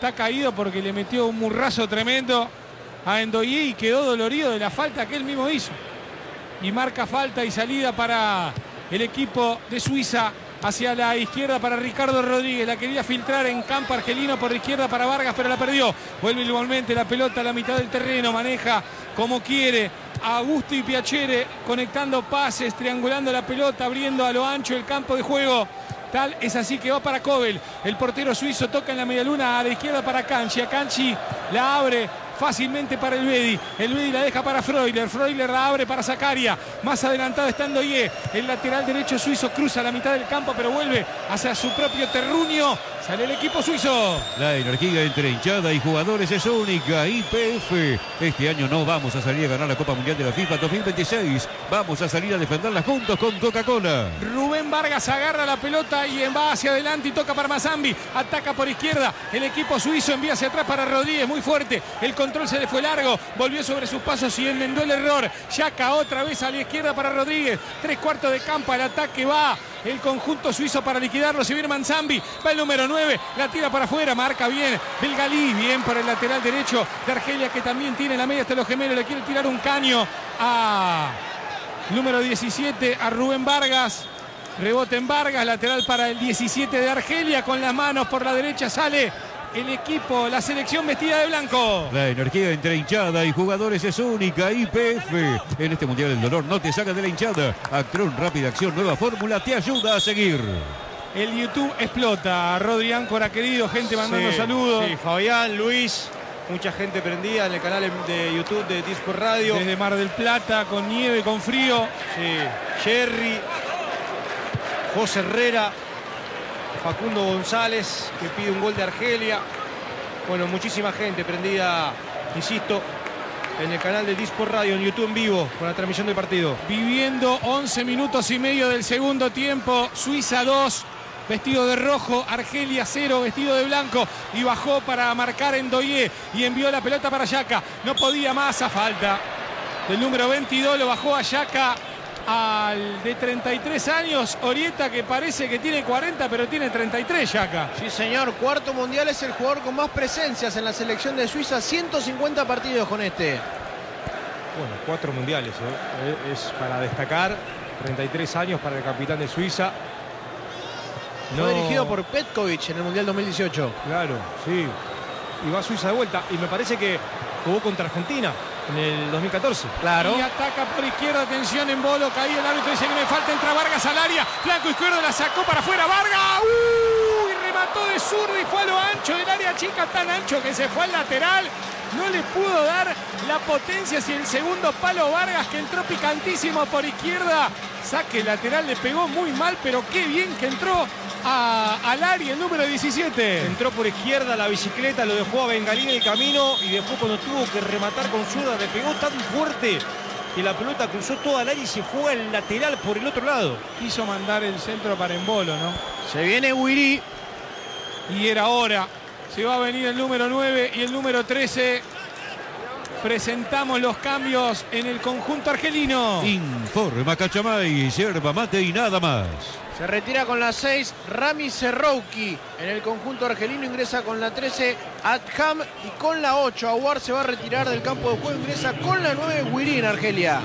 está caído porque le metió un murrazo tremendo a Ndoye y quedó dolorido de la falta que él mismo hizo. Y marca falta y salida para el equipo de Suiza. Hacia la izquierda para Ricardo Rodríguez. La quería filtrar en campo argelino por izquierda para Vargas, pero la perdió. Vuelve igualmente la pelota a la mitad del terreno. Maneja como quiere Augusto y Piacere, conectando pases, triangulando la pelota, abriendo a lo ancho el campo de juego. Tal es así que va para Kobel. El portero suizo toca en la medialuna a la izquierda para Kanchi. A Kanchi la abre fácilmente para el Bedi. El Bedi la deja para Freuler. Freuler la abre para Zakaria. Más adelantado está Ndoye. El lateral derecho suizo cruza la mitad del campo, pero vuelve hacia su propio terruño. Sale el equipo suizo. La energía entre hinchada y jugadores es única. YPF. Este año no vamos a salir a ganar la Copa Mundial de la FIFA 2026. Vamos a salir a defenderla juntos con Coca-Cola. Rubén Vargas agarra la pelota y va hacia adelante y toca para Mazambi. Ataca por izquierda. El equipo suizo envía hacia atrás para Rodríguez. Muy fuerte. El control se le fue largo. Volvió sobre sus pasos y enmendó el error. Yaka otra vez a la izquierda para Rodríguez. 3/4 de campo. Al ataque va el conjunto suizo para liquidarlo. Se viene Mazambi. Va el número 9. La tira para afuera. Marca bien Belgalí. Bien por el lateral derecho de Argelia, que también tiene la media hasta los gemelos. Le quiere tirar un caño a número 17, a Rubén Vargas. Rebote en Vargas. Lateral para el 17 de Argelia. Con las manos por la derecha sale el equipo, la selección vestida de blanco. La energía entre hinchada y jugadores es única. YPF. En este Mundial el dolor no te saca de la hinchada. Actron, rápida acción, nueva fórmula, te ayuda a seguir. El YouTube explota. Rodri Áncora, querido, gente mandando saludos. Sí, Fabián, Luis, mucha gente prendida en el canal de YouTube de Disco Radio. Desde Mar del Plata, con nieve, con frío. Sí, Jerry, José Herrera, Facundo González, que pide un gol de Argelia. Bueno, muchísima gente prendida, insisto, en el canal de Disport Radio, en YouTube en vivo, con la transmisión del partido. Viviendo 11 minutos y medio del segundo tiempo. Suiza 2, vestido de rojo. Argelia 0, vestido de blanco. Y bajó para marcar Ndoye y envió la pelota para Yaka. No podía más, a falta del número 22. Lo bajó a Yaka, al de 33 años, Orieta, que parece que tiene 40, pero tiene 33 Yaka. Sí, señor, cuarto mundial, es el jugador con más presencias en la selección de Suiza, 150 partidos con este. Bueno, 4 mundiales, ¿eh? Es para destacar, 33 años para el capitán de Suiza. Fue dirigido por Petkovic en el Mundial 2018. Claro, sí. Y va a Suiza de vuelta, y me parece que jugó contra Argentina en el 2014. Claro. Y ataca por izquierda, atención en Bolo, caído el árbitro, dice que me falta, entra Vargas al área, flanco izquierdo, la sacó para afuera, Vargas, y remató de zurdo y fue a lo ancho del área chica, tan ancho que se fue al lateral, no le pudo dar la potencia hacia el segundo palo Vargas, que entró picantísimo por izquierda, saque lateral, le pegó muy mal, pero qué bien que entró al área el número 17. Entró por izquierda la bicicleta, lo dejó a Bengalí en el camino y después cuando tuvo que rematar con zurda le pegó tan fuerte que la pelota cruzó toda el área y se fue al lateral por el otro lado. Quiso mandar el centro para Embolo, ¿no? Se viene Wiri. Y era hora. Se va a venir el número 9 y el número 13. Presentamos los cambios en el conjunto argelino. Informa Cachamay, yerba mate y nada más. Se retira con la 6 Rami Serrouki. En el conjunto argelino ingresa con la 13 Adham y con la 8 Aouar se va a retirar del campo de juego. Ingresa con la 9 Wiri en Argelia.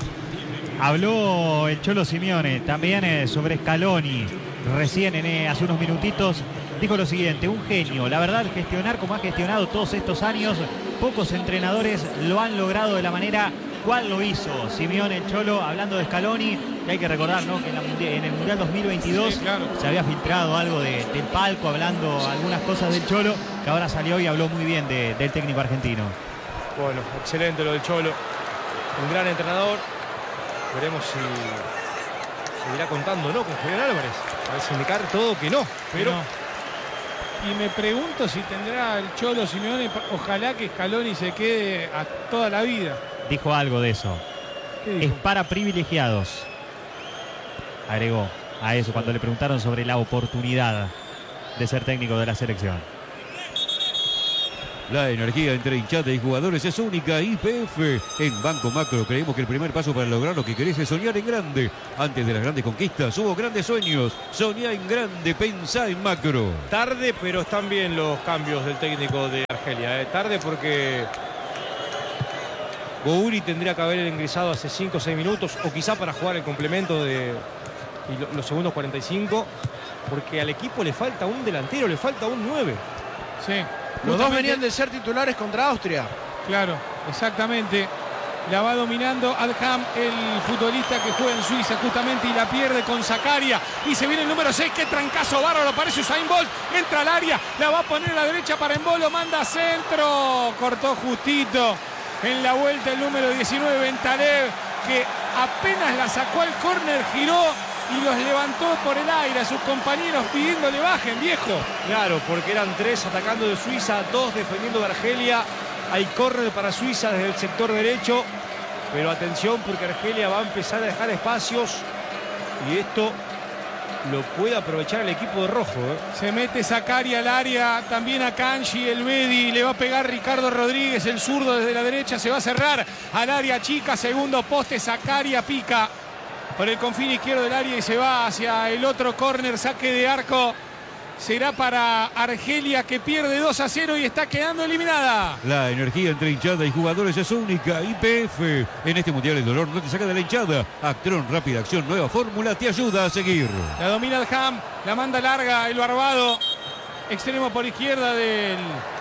Habló el Cholo Simeone también sobre Scaloni. Recién hace unos minutitos dijo lo siguiente: un genio, la verdad, gestionar como ha gestionado todos estos años, pocos entrenadores lo han logrado de la manera cual lo hizo Simeone, el Cholo, hablando de Scaloni. Que hay que recordar, ¿no?, que en el Mundial 2022 sí, claro, se había filtrado algo del palco, hablando algunas cosas del Cholo, que ahora salió y habló muy bien del técnico argentino. Bueno, excelente lo del Cholo, un gran entrenador. Veremos si seguirá contando, ¿no?, con Julián Álvarez. Parece indicar todo que no, pero... No. Y me pregunto si tendrá el Cholo Simeone, ojalá que Scaloni se quede a toda la vida. Dijo algo de eso. Es para privilegiados, agregó a eso cuando le preguntaron sobre la oportunidad de ser técnico de la selección. La energía entre hinchada y jugadores es única. YPF. En Banco Macro creemos que el primer paso para lograr lo que querés es soñar en grande. Antes de las grandes conquistas hubo grandes sueños. Soñá en grande, pensá en macro. Tarde, pero están bien los cambios del técnico de Argelia. Tarde porque Bouri tendría que haber ingresado hace 5 o 6 minutos, o quizá para jugar el complemento de los segundos 45, porque al equipo le falta un delantero, le falta un 9. Sí. Los dos Justamente- venían de ser titulares contra Austria. Claro, exactamente. La va dominando Adham, el futbolista que juega en Suiza justamente, y la pierde con Zakaria. Y se viene el número 6, qué trancazo bárbaro, aparece Usain Bolt, entra al área, la va a poner a la derecha para Embolo, manda centro, cortó justito. En la vuelta el número 19, Bentaleb, que apenas la sacó al córner, giró y los levantó por el aire a sus compañeros pidiéndole bajen, viejo. Claro, porque eran 3 atacando de Suiza, 2 defendiendo de Argelia. Hay córner para Suiza desde el sector derecho, pero atención porque Argelia va a empezar a dejar espacios y esto lo puede aprovechar el equipo de rojo. Se mete Zakaria al área, también a Kanji, el Bedi, le va a pegar Ricardo Rodríguez, el zurdo desde la derecha, se va a cerrar al área chica, segundo poste, Zakaria pica por el confín izquierdo del área y se va hacia el otro córner, saque de arco. Será para Argelia, que pierde 2-0 y está quedando eliminada. La energía entre hinchada y jugadores es única. YPF. En este mundial el dolor no te saca de la hinchada. Actron, rápida acción, nueva fórmula, te ayuda a seguir. La domina el Ham, la manda larga el Barbado. Extremo por izquierda del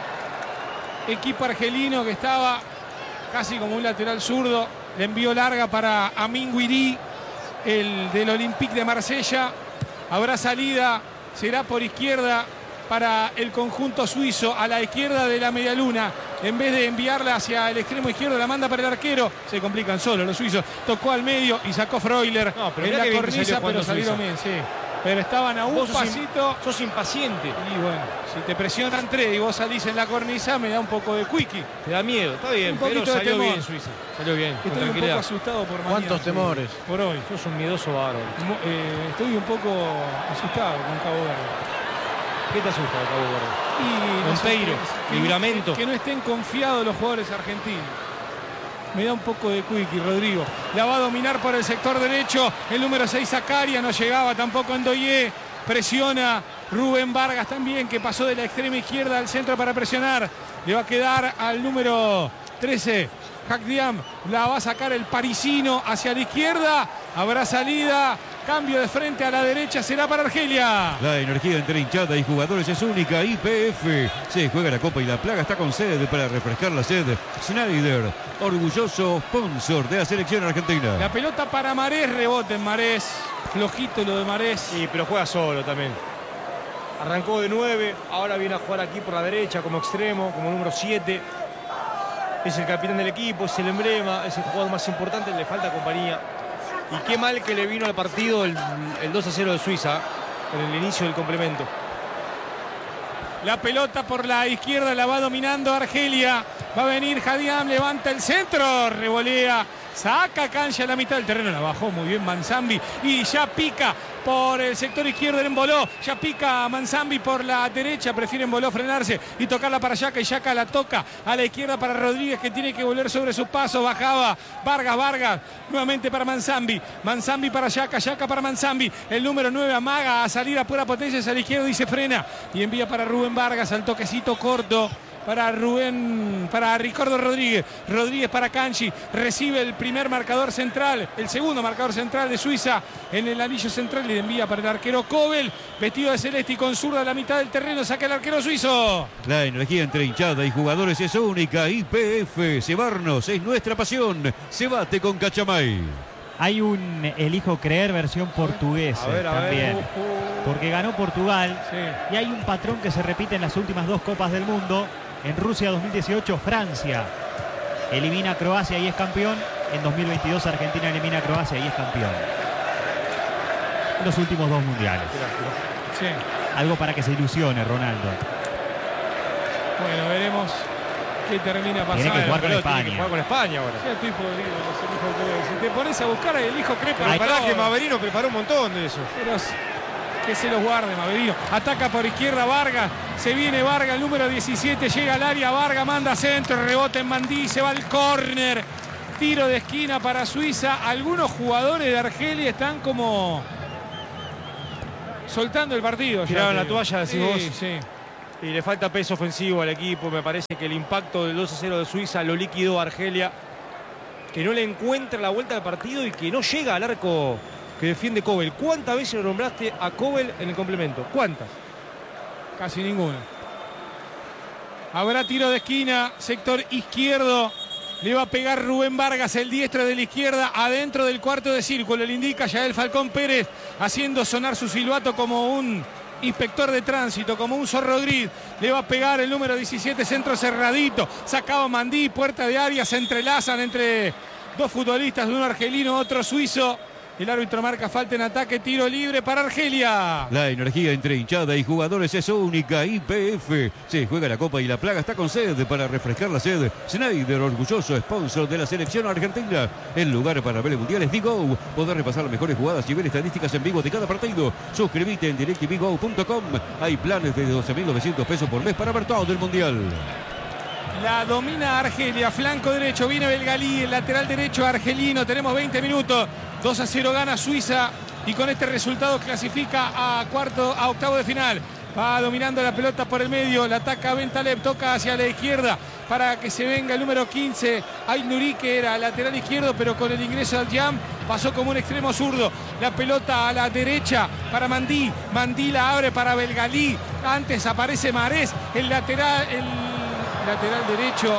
equipo argelino, que estaba casi como un lateral zurdo. Le envió larga para Amin Guiri, el del Olympique de Marsella. Habrá salida, será por izquierda para el conjunto suizo, a la izquierda de la medialuna. En vez de enviarla hacia el extremo izquierdo, la manda para el arquero. Se complican solo los suizos. Tocó al medio y sacó Freuler No, pero en mirá la qué bien que cornisa, salió pero jugando salieron Suiza. bien, sí. Pero estaban a un Vos pasito. sos impaciente, Y bueno, si te presionan 3 y vos salís en la cornisa, me da un poco de quickie. te da miedo, está bien, Un pero poquito de salió temor. bien Suiza. Salió bien, con Estoy un poco tranquilidad. asustado por mañana. ¿Cuántos sí, temores? por hoy. Sos un miedoso bárbaro. Estoy un poco asustado con Cabo Verde. ¿Qué te asusta de Cabo Verde? Y Monteiro, Libramento. Que no estén confiados los jugadores argentinos. Me da un poco de quickie, Rodrigo. La va a dominar por el sector derecho. El número 6, Zakaria, no llegaba tampoco Ndoye. Presiona Rubén Vargas también, que pasó de la extrema izquierda al centro para presionar. Le va a quedar al número 13, Hakdiam. La va a sacar el parisino hacia la izquierda. Habrá salida. Cambio de frente a la derecha, será para Argelia. La energía entre hinchada y jugadores es única. YPF. Se juega la copa y la plaga está con sed para refrescar la sed. Schneider, orgulloso sponsor de la selección argentina. La pelota para Marés, rebote en Marés. Flojito lo de Marés. Sí, pero juega solo también. Arrancó de 9, ahora viene a jugar aquí por la derecha como extremo, como número 7. Es el capitán del equipo, es el emblema, es el jugador más importante, le falta compañía. Y qué mal que le vino al partido el 2-0 de Suiza en el inicio del complemento. La pelota por la izquierda la va dominando Argelia. Va a venir Hadiam, levanta el centro, revolea, saca Kanji a la mitad del terreno, la bajó muy bien Manzambi y ya pica por el sector izquierdo en Emboló. Ya pica Manzambi por la derecha, prefiere Emboló frenarse y tocarla para Yaka, y Yaka la toca a la izquierda para Rodríguez, que tiene que volver sobre sus pasos. Bajaba Vargas, nuevamente para Manzambi para Yaka, Yaka para Manzambi. El número 9 amaga a salir a pura potencia hacia la izquierda y se frena y envía para Rubén Vargas al toquecito corto. Para Ricardo Rodríguez para Kanji, recibe el primer marcador central, el segundo marcador central de Suiza en el anillo central y le envía para el arquero Kobel, vestido de celeste y con zurda a la mitad del terreno, saca el arquero suizo. La energía entre hinchada y jugadores es única. YPF. Cebarnos es nuestra pasión. Cebate con Cachamay. Hay un elijo creer versión portuguesa A ver. también. Porque ganó Portugal Sí. y hay un patrón que se repite en las últimas 2 Copas del Mundo. En Rusia 2018, Francia elimina a Croacia y es campeón. En 2022, Argentina elimina a Croacia y es campeón. Los últimos 2 mundiales. Sí. Algo para que se ilusione, Ronaldo. Bueno, veremos qué termina pasando. Tiene que jugar con Pero España. tiene que jugar con España ahora. Ya estoy podrido con ese elijo Crepe. Si te pones a buscar el elijo Crepe, Pero Ay, pará todo. que Maverino preparó un montón de eso. Pero que se los guarde Maverino. Ataca por izquierda Vargas. Se viene Varga, el número 17, llega al área, Varga manda centro, rebote en Mandí, se va al córner. Tiro de esquina para Suiza. Algunos jugadores de Argelia están como soltando el partido. Tiraron la toalla, decís vos. Sí. Y le falta peso ofensivo al equipo. Me parece que el impacto del 2-0 de Suiza lo liquidó a Argelia, que no le encuentra la vuelta al partido y que no llega al arco que defiende Kobel. ¿Cuántas veces lo nombraste a Kobel en el complemento? ¿Cuántas? Casi ninguna. Habrá tiro de esquina, sector izquierdo. Le va a pegar Rubén Vargas, el diestro de la izquierda, adentro del cuarto de círculo. Le indica Yael Falcón Pérez, haciendo sonar su silbato como un inspector de tránsito, como un zorro gris. Le va a pegar el número 17, centro cerradito. Sacaba Mandí, puerta de área, se entrelazan entre dos futbolistas, uno argelino, otro suizo. El árbitro marca falta en ataque, tiro libre para Argelia. La energía entre hinchada y jugadores es única. YPF. Se juega la Copa y la Plaga está con sed para refrescar la sed. Schneider, orgulloso sponsor de la selección argentina. El lugar para ver el mundial es Bigo. Poder repasar las mejores jugadas y ver estadísticas en vivo de cada partido. Suscríbete en directvigo.com. Hay planes de 12.900 pesos por mes para ver todo el mundial. La domina Argelia, flanco derecho, viene Belgalí, el lateral derecho argelino. Tenemos 20 minutos. 2-0 gana Suiza y con este resultado clasifica a octavo de final. Va dominando la pelota por el medio, la ataca Bentaleb, toca hacia la izquierda para que se venga el número 15, Aït-Nouri, que era lateral izquierdo, pero con el ingreso al Jam pasó como un extremo zurdo. La pelota a la derecha para Mandí, Mandí la abre para Belgalí, antes aparece Marés, el lateral derecho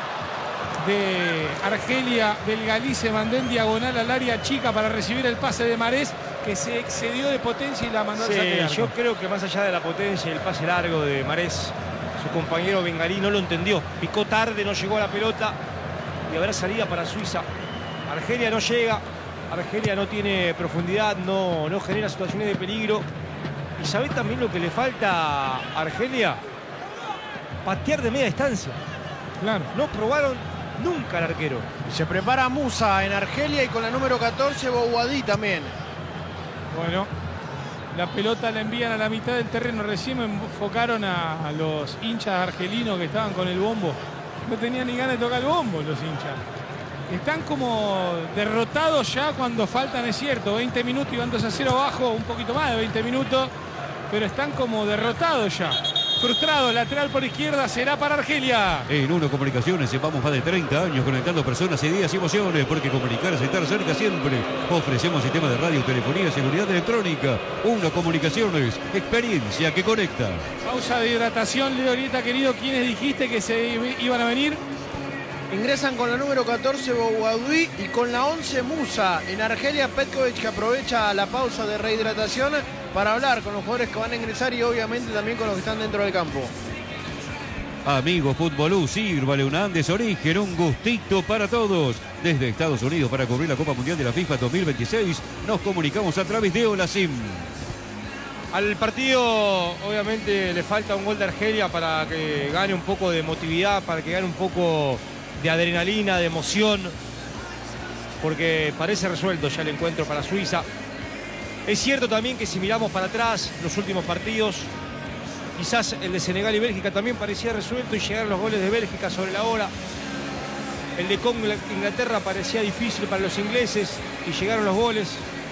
de Argelia. Belgalí se mandó en diagonal al área chica para recibir el pase de Marés, que se excedió de potencia y la mandó al saque de arco. Yo creo que más allá de la potencia y el pase largo de Marés, su compañero Bengalí no lo entendió. Picó tarde, no llegó a la pelota y habrá salida para Suiza. Argelia no llega, Argelia no tiene profundidad, no genera situaciones de peligro. ¿Y sabés también lo que le falta a Argelia? Patear de media distancia. Claro. No probaron nunca el arquero. Se prepara Musa en Argelia y con la número 14 Bouhaddi también. Bueno, la pelota la envían a la mitad del terreno. Recién enfocaron a los hinchas argelinos que estaban con el bombo. No tenían ni ganas de tocar el bombo los hinchas. Están como derrotados ya cuando faltan, es cierto, 20 minutos y van 2-0 abajo, un poquito más de 20 minutos, pero están como derrotados ya. Frustrado, lateral por izquierda, será para Argelia. En Uno Comunicaciones llevamos más de 30 años conectando personas, ideas y emociones, porque comunicar es estar cerca siempre. Ofrecemos sistemas de radio, telefonía, seguridad electrónica. Uno Comunicaciones, experiencia que conecta. Pausa de hidratación, Leonita querido, ¿quiénes dijiste que se iban a venir? Ingresan con la número 14 Bouhaddi y con la 11 Musa. En Argelia, Petkovic, que aprovecha la pausa de rehidratación para hablar con los jugadores que van a ingresar y obviamente también con los que están dentro del campo. Amigo Futbolú, sírvale un Andes Origen, un gustito para todos. Desde Estados Unidos para cubrir la Copa Mundial de la FIFA 2026, nos comunicamos a través de Olasim. Al partido obviamente le falta un gol de Argelia para que gane un poco de emotividad, para que gane un poco de adrenalina, de emoción, porque parece resuelto ya el encuentro para Suiza. Es cierto también que si miramos para atrás los últimos partidos, quizás el de Senegal y Bélgica también parecía resuelto y llegaron los goles de Bélgica sobre la hora. El de Congo Inglaterra parecía difícil para los ingleses y llegaron los goles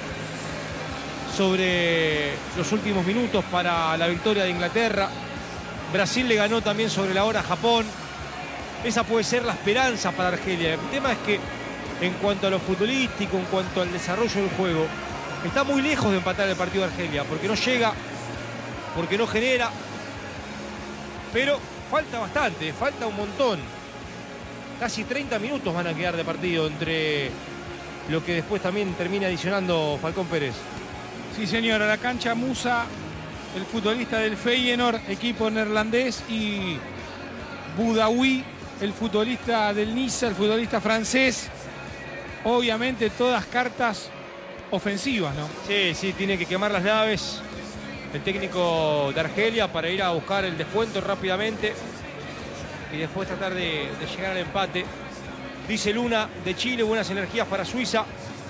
sobre los últimos minutos para la victoria de Inglaterra. Brasil le ganó también sobre la hora a Japón. Esa puede ser la esperanza para Argelia. El tema es que en cuanto a lo futbolístico, en cuanto al desarrollo del juego, está muy lejos de empatar el partido de Argelia, porque no llega, porque no genera, pero falta bastante, falta un montón. Casi 30 minutos van a quedar de partido entre lo que después también termina adicionando Falcón Pérez. Sí, señor, a la cancha Musa, el futbolista del Feyenoord, equipo neerlandés, y Bouhaddi, el futbolista del Niza, el futbolista francés. Obviamente todas cartas ofensivas, ¿no? Sí, tiene que quemar las naves el técnico de Argelia para ir a buscar el descuento rápidamente y después tratar de llegar al empate. Dice Luna de Chile, buenas energías para Suiza.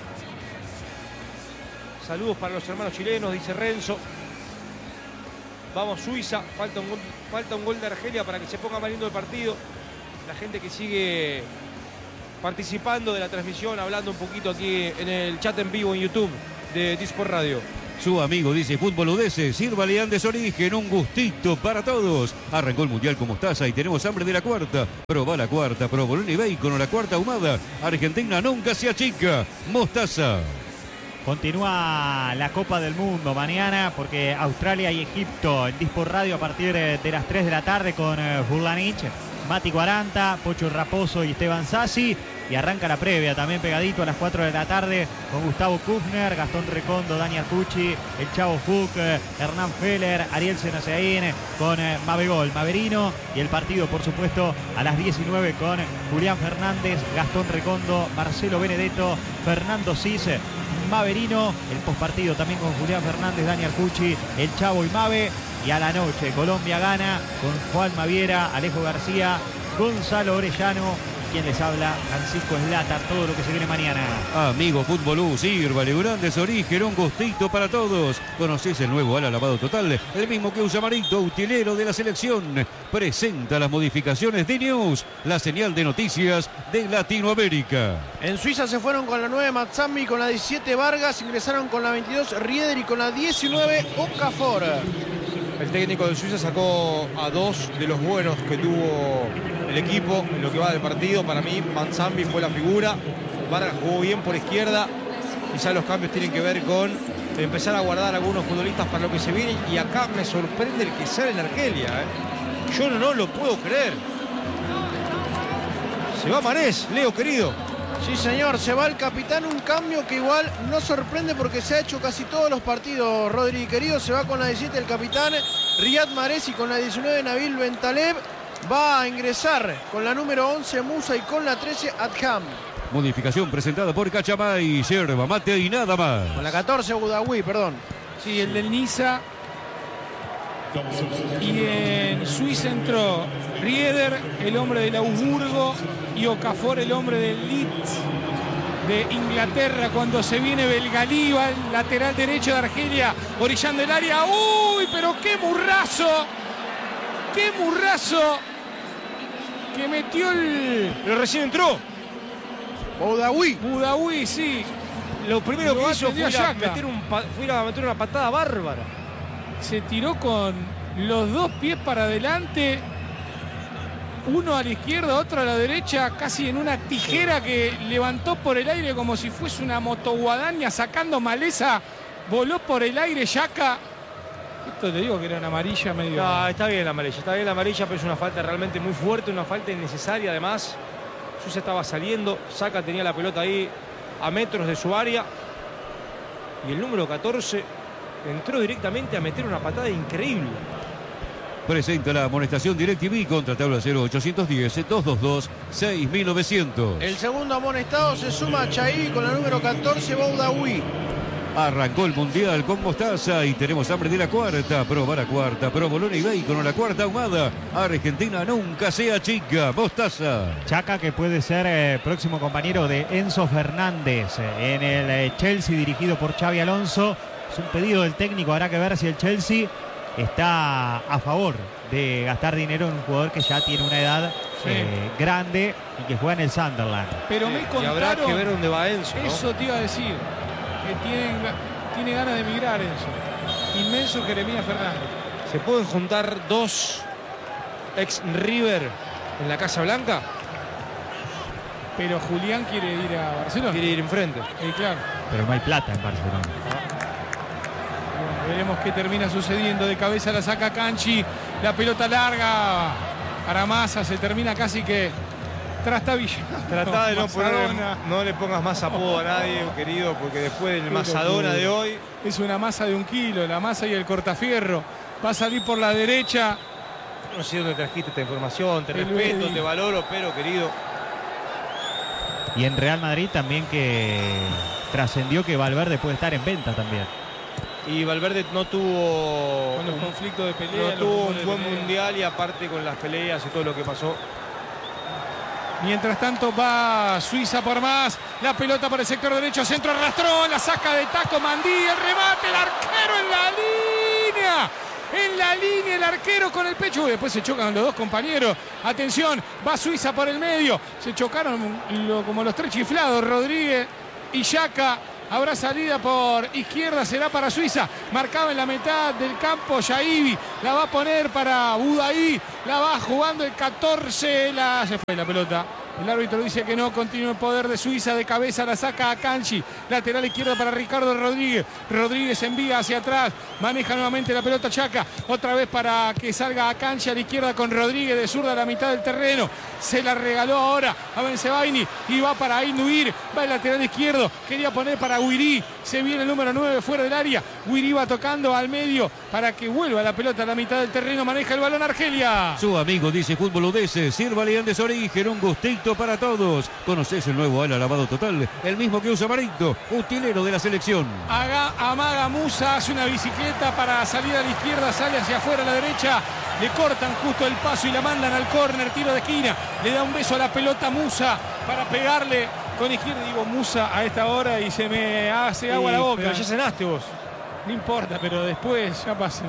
Saludos para los hermanos chilenos, dice Renzo. Vamos Suiza, falta un gol de Argelia para que se ponga más lindo el partido. La gente que sigue participando de la transmisión, hablando un poquito aquí en el chat en vivo en YouTube de Disport Radio. Su amigo dice Fútbol UDS, sírvale Andes Origen, un gustito para todos. Arrancó el Mundial con mostaza y tenemos hambre de la cuarta. Proba la cuarta, provolone y bacon o la cuarta ahumada. Argentina nunca se achica. Mostaza. Continúa la Copa del Mundo mañana porque Australia y Egipto en Disport Radio a partir de las 3 de la tarde con Furlanich, Mati 40, Pocho Raposo y Esteban Sassi. Y arranca la previa también pegadito a las 4 de la tarde con Gustavo Kufner, Gastón Recondo, Dani Arcucci, el Chavo Fuc, Hernán Feller, Ariel Senaseaín con Mabegol, Maverino. Y el partido, por supuesto, a las 19 con Julián Fernández, Gastón Recondo, Marcelo Benedetto, Fernando Cis, Maverino. El postpartido también con Julián Fernández, Dani Arcucci, el Chavo y Mabe. Y a la noche Colombia gana con Juan Maviera, Alejo García, Gonzalo Orellano. Quien les habla, Francisco Slatar, todo lo que se viene mañana. Amigo Fútbol U, sírvale Grandes Origen, un gustito para todos. ¿Conocés el nuevo ala lavado total? El mismo que usa Marito, utilero de la selección. Presenta las modificaciones de News, la señal de noticias de Latinoamérica. En Suiza se fueron con la 9 Mazzambi, con la 17 Vargas, ingresaron con la 22 Rieder y con la 19 Okafor. El técnico de Suiza sacó a dos de los buenos que tuvo el equipo en lo que va del partido. Para mí, Manzambi fue la figura. Vargas jugó bien por izquierda. Quizás los cambios tienen que ver con empezar a guardar a algunos futbolistas para lo que se viene. Y acá me sorprende el que sale en Argelia. Yo no lo puedo creer. Se va Marés, Leo querido. Sí, señor, se va el capitán, un cambio que igual no sorprende porque se ha hecho casi todos los partidos, Rodri querido. Se va con la 17 el capitán Riyad Mahrez y con la 19 Nabil Bentaleb. Va a ingresar con la número 11 Musa y con la 13 Adham. Modificación presentada por Cachamay, yerba mate y nada más. Con la 14 Boudaoui, perdón. Sí, el del Niza. Y en Suiza entró Rieder, el hombre del Augsburgo, y Okafor, el hombre del Leeds de Inglaterra. Cuando se viene Belgalíbal, lateral derecho de Argelia, orillando el área. ¡Uy! Pero qué murrazo. ¡Qué murrazo! Que metió el... Pero recién entró. Boudaoui, sí. Lo primero Lo que hizo fue atendió ir a meter una patada bárbara. Se tiró con los dos pies para adelante, uno a la izquierda, otro a la derecha, casi en una tijera que levantó por el aire como si fuese una motoguadaña sacando maleza, voló por el aire Yaka. Esto te digo que era una amarilla medio... No, está bien la amarilla, pero es una falta realmente muy fuerte, una falta innecesaria además. Suiza estaba saliendo, Saka tenía la pelota ahí a metros de su área y el número 14 entró directamente a meter una patada increíble. Presenta la amonestación DirecTV contra tabla 0810-222-6900. El segundo amonestado se suma a Chaí con la número 14 Boudaoui. Arrancó el Mundial con mostaza y tenemos hambre de la cuarta. Proba la cuarta, provolone y bacon o la cuarta ahumada. Argentina nunca sea chica. Mostaza. Chaca, que puede ser próximo compañero de Enzo Fernández en el Chelsea dirigido por Xabi Alonso. Es un pedido del técnico, habrá que ver si el Chelsea está a favor de gastar dinero en un jugador que ya tiene una edad grande y que juega en el Sunderland. Pero me contaron... Y habrá que ver dónde va Enzo, ¿no? Eso te iba a decir, que tiene ganas de emigrar Enzo. Inmenso Jeremías Fernández. ¿Se pueden juntar dos ex River en la Casa Blanca? Pero Julián quiere ir a Barcelona. Quiere ir enfrente. Claro. Pero no hay plata en Barcelona. Bueno, veremos qué termina sucediendo. De cabeza la saca Canchi. La pelota larga para Massa. Se termina casi que trastabillando. Tratá de Masadona. no le pongas más apodo a nadie, querido, porque después del Masadona de hoy... Es una masa de 1 kilo, la masa y el cortafierro. Va a salir por la derecha. No sé dónde trajiste esta información, te El respeto, Bedi. te valoro, pero querido... Y en Real Madrid también que trascendió que Valverde puede estar en venta también. Y Valverde no tuvo... Con los conflictos de pelea. No tuvo los un buen pelea. mundial y aparte con las peleas y todo lo que pasó. Mientras tanto va Suiza por más. La pelota por el sector derecho. Centro arrastró. La saca de taco Mandí. El remate. El arquero en la línea. en la línea el arquero con el pecho. Después se chocan los dos compañeros. Atención, va Suiza por el medio. Se chocaron como los tres chiflados, Rodríguez y Xhaka. Habrá salida por izquierda, será para Suiza. Marcaba en la mitad del campo Yaibi. La va a poner para Budaí. La va jugando el 14. Se fue la pelota. El árbitro dice que no, continúa el poder de Suiza. De cabeza la saca a Kanji. Lateral izquierda para Ricardo Rodríguez. Rodríguez envía hacia atrás. Maneja nuevamente la pelota Xhaka. Otra vez para que salga a Kanji a la izquierda con Rodríguez de zurda a la mitad del terreno. Se la regaló ahora a Bensebaini. Y va para Ainuir. Va el lateral izquierdo. Quería poner para Guiri. Se viene el número 9 fuera del área. Guiri va tocando al medio para que vuelva la pelota a la mitad del terreno. Maneja el balón Argelia. Su amigo dice Fútbol UDS. Sírvale Andes Origen. Un gustito para todos. Conoces el nuevo ala lavado total. El mismo que usa Marito. Utilero de la selección. Amaga Musa. Hace una bicicleta para salir a la izquierda. Sale hacia afuera a la derecha. Le cortan justo el paso y la mandan al córner. Tiro de esquina. Le da un beso a la pelota Musa para pegarle con izquierda. Digo Musa a esta hora y se me hace agua la boca. Pero ya cenaste vos. No importa, pero después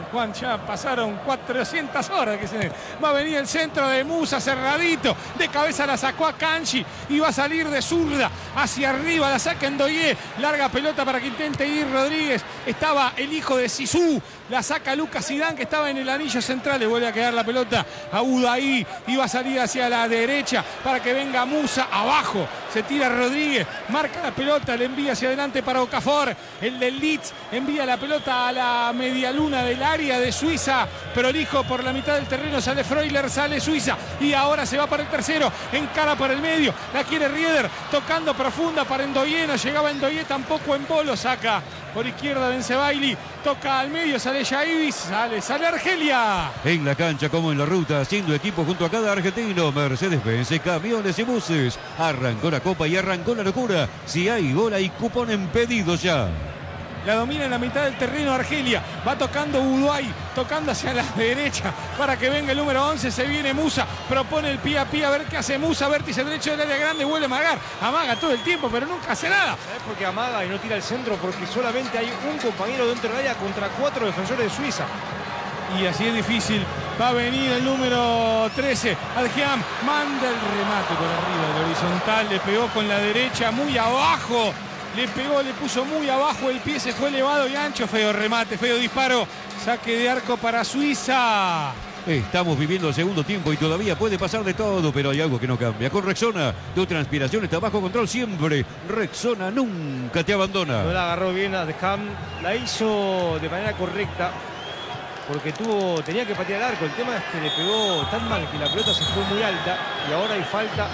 ya pasaron 400 horas que se va a venir el centro de Musa cerradito, de cabeza la sacó a Kanji y va a salir de zurda hacia arriba, la saca Ndoye, larga pelota para que intente ir Rodríguez, estaba el hijo de Zizou, la saca Lucas Zidane que estaba en el anillo central, le vuelve a quedar la pelota a Budaí y va a salir hacia la derecha para que venga Musa abajo, se tira Rodríguez, marca la pelota, le envía hacia adelante para Okafor, el del Leeds envía la pelota a la media luna del área de Suiza, prolijo por la mitad del terreno, sale Freuler, sale Suiza y ahora se va para el tercero, encara por el medio, la quiere Rieder, tocando profunda para Ndoye, no llegaba Ndoye tampoco en bolo, saca por izquierda Bensebaini, toca al medio, sale Yaibi, sale Argelia. En la cancha como en la ruta, haciendo equipo junto a cada argentino, Mercedes-Benz, camiones y buses. Arrancó la copa y arrancó la locura. Si hay gol hay cupón en pedido ya. La domina en la mitad del terreno Argelia. Va tocando Uruguay, tocando hacia la derecha para que venga el número 11. Se viene Musa, propone el pie a pie a ver qué hace Musa. Vértice derecho del área grande, vuelve a amagar. Amaga todo el tiempo, pero nunca hace nada. ¿Sabés por qué amaga y no tira el centro? Porque solamente hay un compañero dentro del área contra 4 defensores de Suiza. Y así es difícil. Va a venir el número 13. Adjam manda el remate por arriba del horizontal. Le pegó con la derecha muy abajo. Le pegó, le puso muy abajo el pie, se fue elevado y ancho. Feo remate, feo disparo. Saque de arco para Suiza. Estamos viviendo el segundo tiempo y todavía puede pasar de todo, pero hay algo que no cambia. Con Rexona, tu transpiración está bajo control siempre. Rexona nunca te abandona. No la agarró bien a Adham, la hizo de manera correcta porque tenía que patear el arco. El tema es que le pegó tan mal que la pelota se fue muy alta y ahora hay falta.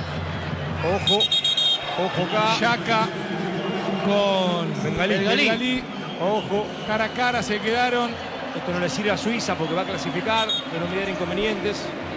Ojo acá. Xhaka con Bengalí. Ojo. Cara a cara se quedaron. Esto no le sirve a Suiza porque va a clasificar, pero no mirar inconvenientes.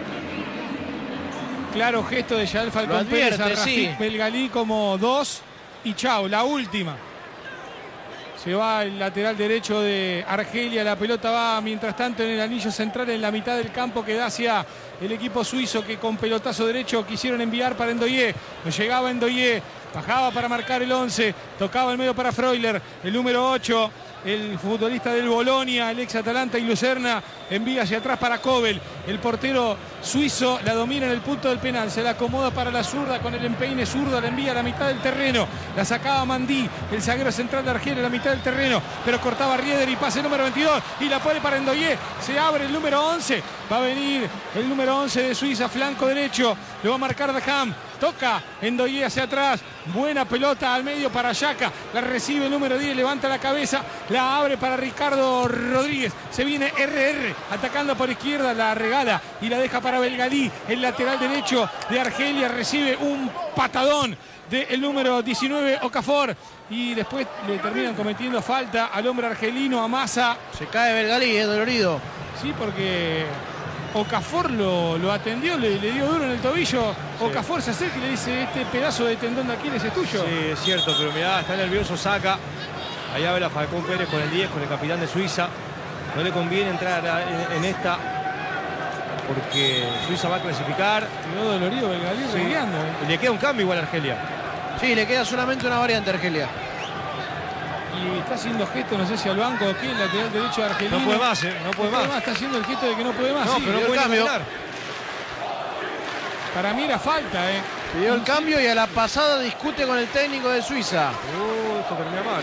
Claro gesto de Yael Falcón Pérez a Rafik Belgalí como 2 y chao, la última. Se va el lateral derecho de Argelia, la pelota va mientras tanto en el anillo central en la mitad del campo que da hacia el equipo suizo que con pelotazo derecho quisieron enviar para Ndoye. No llegaba Ndoye, bajaba para marcar el 11, tocaba el medio para Freuler, el número 8. El futbolista del Bolonia, el ex Atalanta y Lucerna, envía hacia atrás para Kobel. El portero suizo la domina en el punto del penal. Se la acomoda para la zurda con el empeine zurdo. La envía a la mitad del terreno. La sacaba Mandí, el zaguero central de Argelia, a la mitad del terreno. Pero cortaba Rieder y pase el número 22. Y la pone para Ndoye. Se abre el número 11. Va a venir el número 11 de Suiza, flanco derecho. Lo va a marcar Daham. Toca Ndoye hacia atrás. Buena pelota al medio para Xhaka. La recibe el número 10. Levanta la cabeza. La abre para Ricardo Rodríguez. Se viene RR. Atacando por izquierda. La regala y la deja para Belgalí. El lateral derecho de Argelia recibe un patadón del número 19 Okafor. Y después le terminan cometiendo falta al hombre argelino, a Massa. Se cae Belgalí, dolorido. Sí, porque Okafor lo atendió, le dio duro en el tobillo. Sí. Okafor se acerca y le dice: este pedazo de tendón de Aquiles es tuyo. Sí, es cierto, pero mirá, está nervioso, saca. Allá ve a Falcón Pérez con el 10, con el capitán de Suiza. No le conviene entrar en esta porque Suiza va a clasificar. Quedó dolorido Belgalí, sí. Y le queda un cambio igual a Argelia. Sí, le queda solamente una variante a Argelia. Y está haciendo gesto, no sé si al banco o qué, el lateral derecho de Argelino. No puede más, no puede más. Está haciendo el gesto de que no puede más. No, sí, pero no puede caminar. Para mí era falta, Pidió el cambio y a la pasada discute con el técnico de Suiza. Esto termina mal,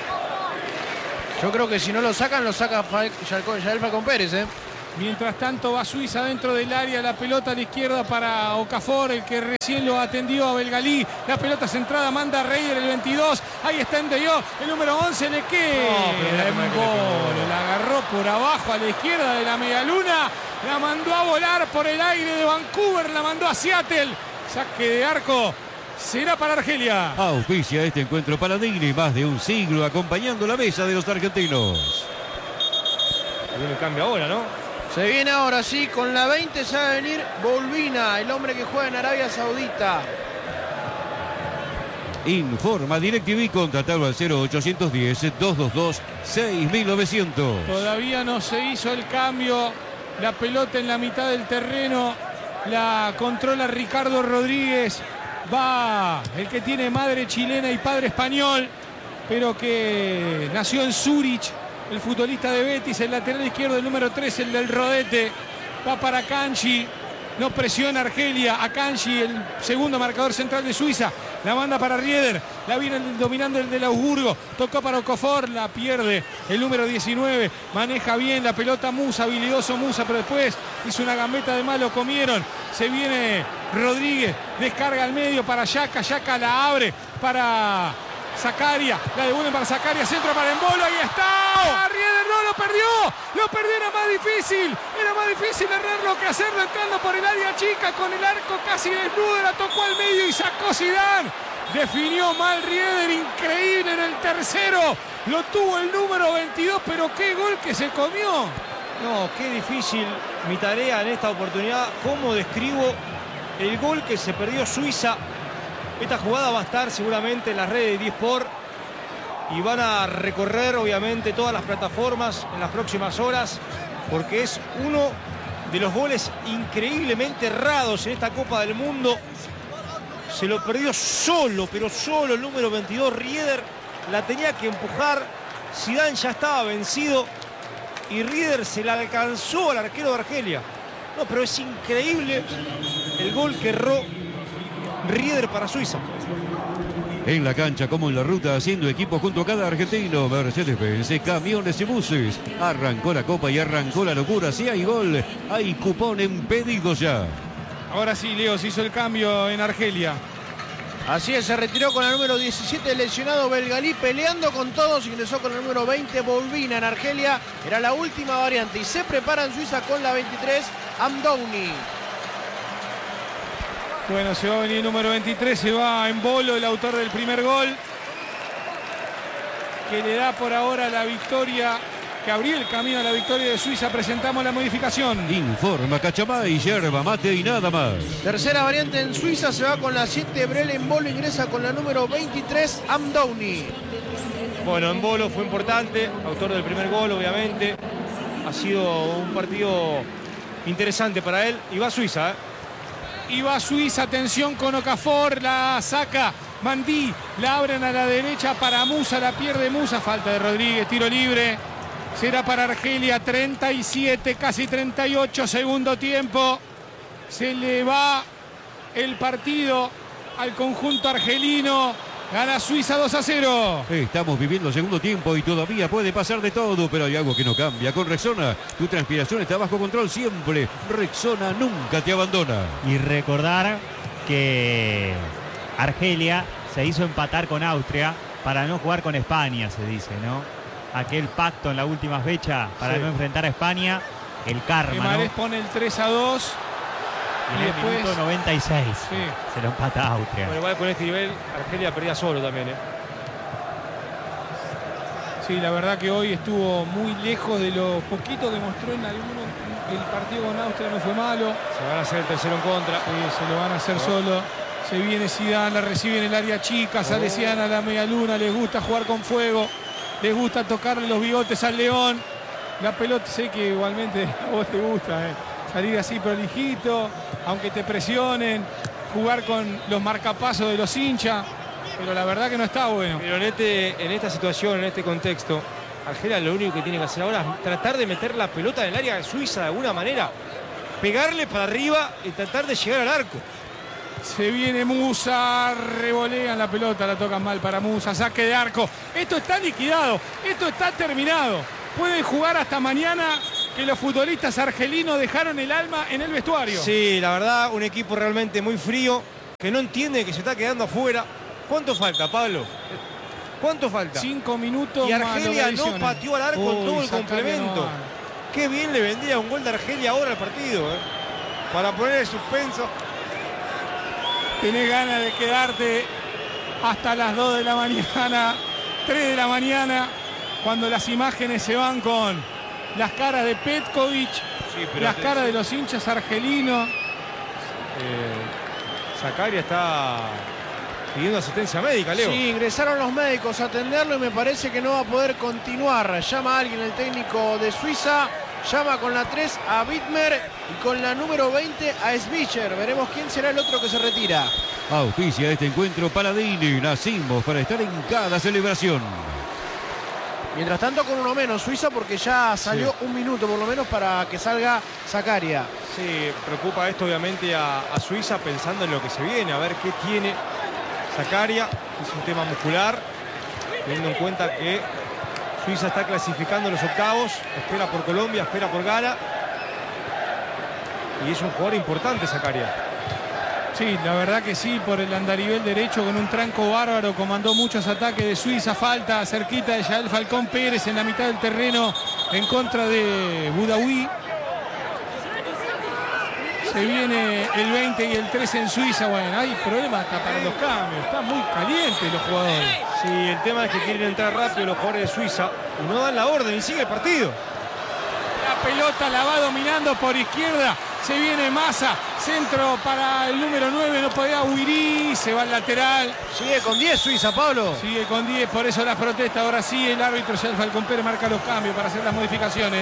Yo creo que si no lo saca Yael Falcón Pérez, Mientras tanto va Suiza dentro del área, la pelota a la izquierda para Okafor, el que recién lo atendió a Belgalí. La pelota centrada manda a Reider, el 22. Ahí está Endeyo, el número 11 le queda. La agarró por abajo a la izquierda de la medialuna. La mandó a volar por el aire de Vancouver, la mandó a Seattle. Saque de arco. Será para Argelia. Auspicia este encuentro Paladini, más de un siglo acompañando la mesa de los argentinos. Viene el cambio ahora, ¿no? Se viene ahora sí, con la 20 se va a venir Bolvina, el hombre que juega en Arabia Saudita. Informa DirecTV, contratalo al 0810-222-6900. Todavía no se hizo el cambio. La pelota en la mitad del terreno. La controla Ricardo Rodríguez. Va el que tiene madre chilena y padre español, pero que nació en Zúrich. El futbolista de Betis, el lateral izquierdo, el número 3, el del Rodete. Va para Kanji. No presiona Argelia. A Kanji, el segundo marcador central de Suiza. La manda para Rieder. La viene dominando el del Augsburgo. Tocó para Okafor. La pierde el número 19. Maneja bien la pelota Musa. Habilidoso Musa, pero después hizo una gambeta de malo. Comieron. Se viene Rodríguez. Descarga al medio para Xhaka. Xhaka la abre para Zakaria, la devuelven para Zakaria, centro para Embolo, ahí está. Rieder no lo perdió, era más difícil errarlo que hacerlo entrando por el área chica con el arco casi desnudo, la tocó al medio y sacó Zidane. Definió mal Rieder, increíble en el tercero, lo tuvo el número 22, pero qué gol que se comió. No, qué difícil mi tarea en esta oportunidad, cómo describo el gol que se perdió Suiza. Esta jugada va a estar seguramente en las redes de eSport y van a recorrer obviamente todas las plataformas en las próximas horas, porque es uno de los goles increíblemente errados en esta Copa del Mundo. Se lo perdió solo, pero solo el número 22 Rieder. La tenía que empujar, Zidane ya estaba vencido y Rieder se la alcanzó al arquero de Argelia. No, pero es increíble el gol que erró Rieder para Suiza. En la cancha como en la ruta, haciendo equipo junto a cada argentino. Mercedes-Benz, camiones y buses. Arrancó la copa y arrancó la locura. Si hay gol, hay cupón en pedido ya. Ahora sí, Leo, se hizo el cambio en Argelia. Así es, se retiró con el número 17 lesionado Belgalí, peleando con todos, ingresó con el número 20 Bolvina en Argelia. Era la última variante y se prepara en Suiza con la 23 Amdouni. Bueno, se va a venir el número 23, se va Embolo, el autor del primer gol, que le da por ahora la victoria, que abrió el camino a la victoria de Suiza. Presentamos la modificación. Informa Cachamay, yerba mate y nada más. Tercera variante en Suiza, se va con la 7 Brel. Embolo ingresa con la número 23 Amdouni. Bueno, Embolo fue importante, autor del primer gol obviamente. Ha sido un partido interesante para él y va a Suiza, Y va Suiza, atención con Okafor, la saca Mandí, la abren a la derecha para Musa, la pierde Musa, falta de Rodríguez, tiro libre. Será para Argelia, 37, casi 38, segundo tiempo. Se le va el partido al conjunto argelino. Gana Suiza 2-0. Estamos viviendo el segundo tiempo y todavía puede pasar de todo, pero hay algo que no cambia. Con Rexona, tu transpiración está bajo control siempre. Rexona nunca te abandona. Y recordar que Argelia se hizo empatar con Austria para no jugar con España, se dice, ¿no? Aquel pacto en la última fecha para no enfrentar a España, el karma, Guimarães pone el 3-2. Y en el minuto 96 se lo empata a Austria. Bueno, igual con este nivel, Argelia perdía solo también, Sí, la verdad que hoy estuvo muy lejos de lo poquito que mostró en algunos. El partido con Austria no fue malo. Se van a hacer el tercero en contra. Sí, se lo van a hacer solo. Se viene Zidane, la recibe en el área chica. Sale Zidane a la media luna. Les gusta jugar con fuego. Les gusta tocarle los bigotes al León. La pelota, sé que igualmente a vos te gusta, salir así prolijito, aunque te presionen, jugar con los marcapasos de los hinchas. pero la verdad que no está bueno. Pero en esta situación, en este contexto, Argelia lo único que tiene que hacer ahora es tratar de meter la pelota en el área de Suiza de alguna manera. Pegarle para arriba y tratar de llegar al arco. Se viene Musa, revolean la pelota, la tocan mal para Musa, saque de arco. Esto está liquidado, esto está terminado. Pueden jugar hasta mañana, que los futbolistas argelinos dejaron el alma en el vestuario. Sí, la verdad, un equipo realmente muy frío, que no entiende que se está quedando afuera. ¿Cuánto falta, Pablo? ¿Cuánto falta? 5 minutos. Y Argelia no pateó al arco en todo el complemento. Qué bien le vendría un gol de Argelia ahora al partido, para poner el suspenso. Tenés ganas de quedarte hasta las 2 de la mañana, 3 de la mañana, cuando las imágenes se van con las caras de Petkovic, las caras de los hinchas argelinos. Zakaria está pidiendo asistencia médica, Leo. Sí, ingresaron los médicos a atenderlo y me parece que no va a poder continuar. Llama a alguien el técnico de Suiza, llama con la 3 a Wittmer y con la número 20 a Svicher. Veremos quién será el otro que se retira. Auspicia este encuentro Paladini. Nacimos para estar en cada celebración. Mientras tanto, con uno menos Suiza, porque ya salió un minuto por lo menos para que salga Zakaria. Sí, preocupa esto obviamente a Suiza, pensando en lo que se viene, a ver qué tiene Zakaria. Es un tema muscular, teniendo en cuenta que Suiza está clasificando en los octavos, espera por Colombia, espera por Ghana. Y es un jugador importante Zakaria. Sí, la verdad que sí, por el andarivel derecho con un tranco bárbaro, comandó muchos ataques de Suiza, falta cerquita de Yael Falcón Pérez en la mitad del terreno en contra de Boudaoui. Se viene el 20 y el 13 en Suiza, bueno, hay problemas hasta para los cambios, están muy calientes los jugadores. Sí, el tema es que quieren entrar rápido los jugadores de Suiza y no dan la orden y sigue el partido. La pelota la va dominando por izquierda. Se viene Massa, centro para el número 9, no podía Huirí, se va al lateral. Sigue con 10 Suiza, Pablo. Sigue con 10, por eso las protestas. Ahora sí, el árbitro ya el Falcón Pérez marca los cambios para hacer las modificaciones.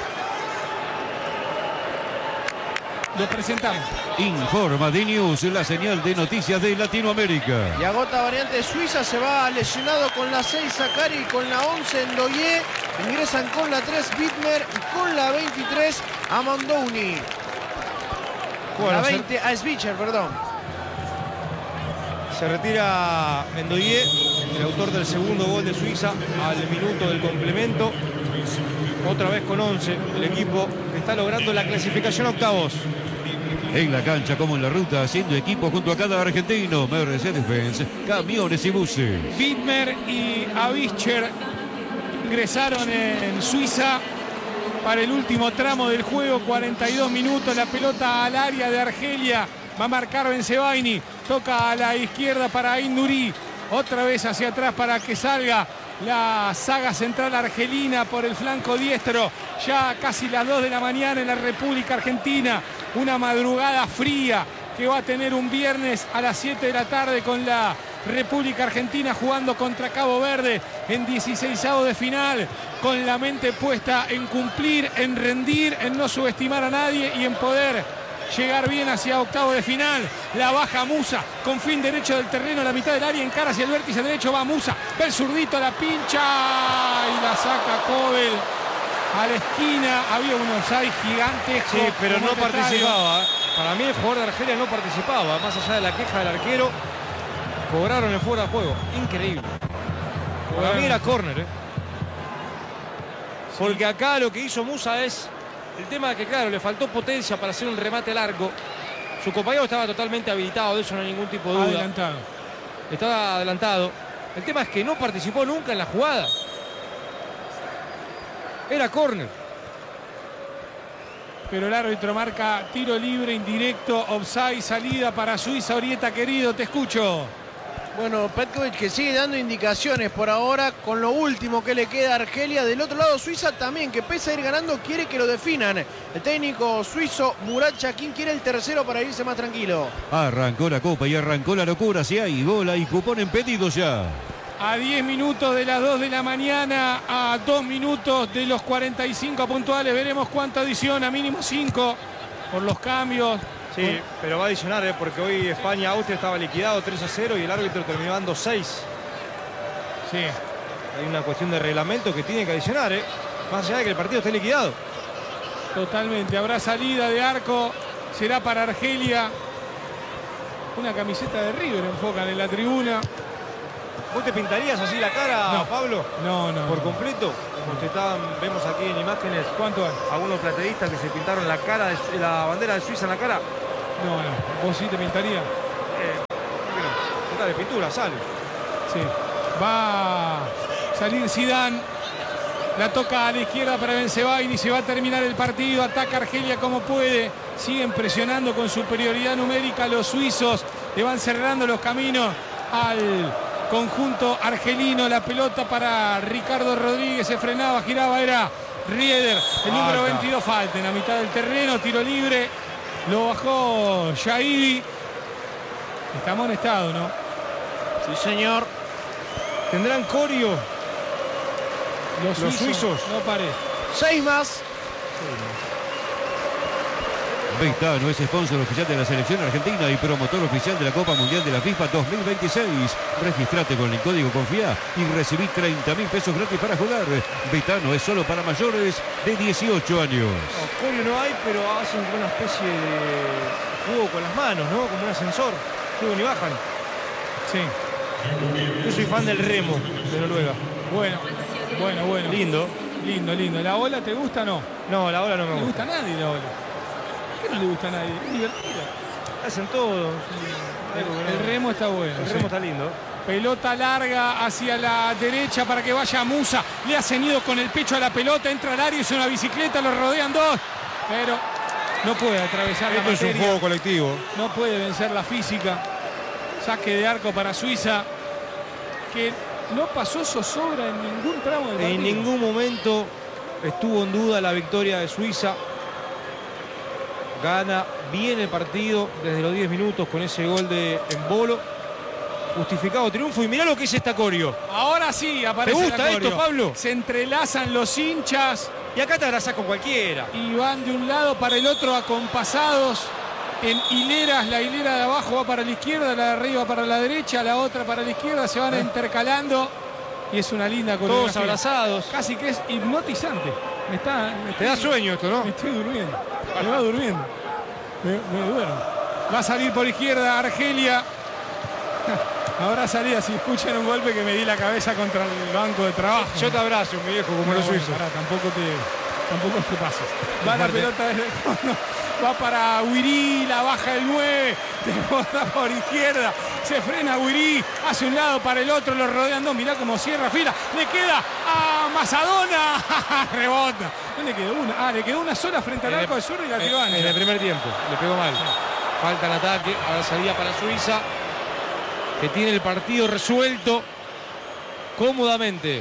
Lo presentamos. Informa D-News, la señal de noticias de Latinoamérica. Y agota variante Suiza, se va lesionado con la 6 Zakaria y con la 11 Ndoye. Ingresan con la 3 Wittmer y con la 23 Amandouni. Bueno, la 20 a Svicher, perdón. Se retira Ndoye, el autor del segundo gol de Suiza, al minuto del complemento. Otra vez con 11, el equipo que está logrando la clasificación a octavos. En la cancha como en la ruta, haciendo equipo junto a cada argentino. Mercedes-Benz, camiones y buses. Wittmer y Avischer ingresaron en Suiza para el último tramo del juego, 42 minutos, la pelota al área de Argelia, va a marcar Bensebaini, toca a la izquierda para Ain Nouri, otra vez hacia atrás para que salga la saga central argelina por el flanco diestro, ya casi las 2 de la mañana en la República Argentina, una madrugada fría que va a tener un viernes a las 7 de la tarde con la República Argentina jugando contra Cabo Verde en 16avos de final, con la mente puesta en cumplir, en rendir, en no subestimar a nadie y en poder llegar bien hacia octavo de final. La baja Musa con fin derecho del terreno a la mitad del área, encara hacia el vértice derecho, va Musa, ve el zurdito, la pincha y la saca Kobel a la esquina. Había un offside gigantesco. Sí, pero no participaba. Para mí el jugador de Argelia no participaba, más allá de la queja del arquero. Cobraron el fuera de juego. Increíble. Para mí era córner, Porque acá lo que hizo Musa es el tema de que, claro, le faltó potencia para hacer un remate largo. Su compañero estaba totalmente habilitado, de eso no hay ningún tipo de duda. Adelantado. Estaba adelantado. El tema es que no participó nunca en la jugada. Era córner. Pero el árbitro marca tiro libre, indirecto, offside, salida para Suiza. Orieta, querido, te escucho. Bueno, Petkovic que sigue dando indicaciones por ahora con lo último que le queda a Argelia. Del otro lado Suiza también, que pese a ir ganando, quiere que lo definan. El técnico suizo Murat Yakin quiere el tercero para irse más tranquilo. Arrancó la copa y arrancó la locura. Si hay gol, hay cupón en pedido ya. A 10 minutos de las 2 de la mañana, a 2 minutos de los 45 puntuales, veremos cuánto adiciona, mínimo 5 por los cambios. Sí, pero va a adicionar, porque hoy España-Austria estaba liquidado 3-0 y el árbitro terminó dando 6. Sí. Hay una cuestión de reglamento que tiene que adicionar, más allá de que el partido esté liquidado. Totalmente. Habrá salida de arco. Será para Argelia. Una camiseta de River enfocan en la tribuna. ¿Vos te pintarías así la cara, No. Pablo? No. ¿Por completo? Como vemos aquí en imágenes. ¿Cuánto hay? Algunos plateístas que se pintaron la cara, la bandera de Suiza en la cara. No. ¿Vos sí te pintaría? ¿Por qué no? Total, de pintura, sale. Sí. Va a salir Zidane. La toca a la izquierda para Bensebaini. Se va a terminar el partido. Ataca Argelia como puede. Siguen presionando con superioridad numérica los suizos. Le van cerrando los caminos al conjunto argelino. La pelota para Ricardo Rodríguez. Se frenaba, giraba. Era Rieder. El número 22. Falta en la mitad del terreno. Tiro libre. Lo bajó Shahidi. Está amonestado, ¿no? Sí, señor. ¿Tendrán corio Los suizos? No parece. 6 más. Betano es sponsor oficial de la selección argentina y promotor oficial de la Copa Mundial de la FIFA 2026. Registrate con el código CONFIA y recibí 30.000 pesos gratis para jugar. Betano es solo para mayores de 18 años. No, corio no hay, pero hacen una especie de juego con las manos, ¿no? Como un ascensor. Suben y bajan. Sí. Yo soy fan del remo de Noruega. Bueno. Lindo. Lindo. ¿La ola te gusta o no? No, la ola no me No le gusta. gusta a nadie la ola. ¿Por qué no le gusta a nadie? Es divertida. Hacen todo. El remo está bueno. El sí. remo está lindo. Pelota larga hacia la derecha para que vaya Musa. Le hacen ido con el pecho a la pelota. Entra al área, es una bicicleta, lo rodean dos. Pero no puede atravesar la Esto es un materia. juego colectivo. No puede vencer la física. Saque de arco para Suiza, que no pasó zozobra en ningún tramo del partido. En ningún momento estuvo en duda la victoria de Suiza. Gana bien el partido desde los 10 minutos con ese gol de Embolo. Justificado triunfo. Y mirá lo que es esta corio. Ahora sí aparece. ¿Te gusta la esto, coreo. Pablo? Se entrelazan los hinchas Y acá te abrazás con cualquiera. y van de un lado para el otro acompasados en hileras. La hilera de abajo va para la izquierda, la de arriba para la derecha, la otra para la izquierda. Se van intercalando y es una linda Todos coreografía. abrazados. Casi que es hipnotizante. Te da sueño esto, ¿no? Me estoy durmiendo. Me va durmiendo. Me duermo. Va a salir por izquierda Argelia. Habrá salida, si escuchan un golpe que me di la cabeza contra el banco de trabajo. Yo te abrazo, mi viejo, como los suizos. Pará, tampoco te pases. Va la pelota desde el fondo. Va para Huirí, la baja el 9. Te por izquierda. Se frena Huirí. Hace un lado para el otro. Lo rodean dos. Mirá cómo cierra fila. Le queda a Mazadona. Rebota. ¿No le quedó una? Le quedó una sola frente al arco de Zurdo y la tiró En el primer tiempo. Le pegó mal. Falta en ataque. Ahora salida para Suiza, que tiene el partido resuelto cómodamente.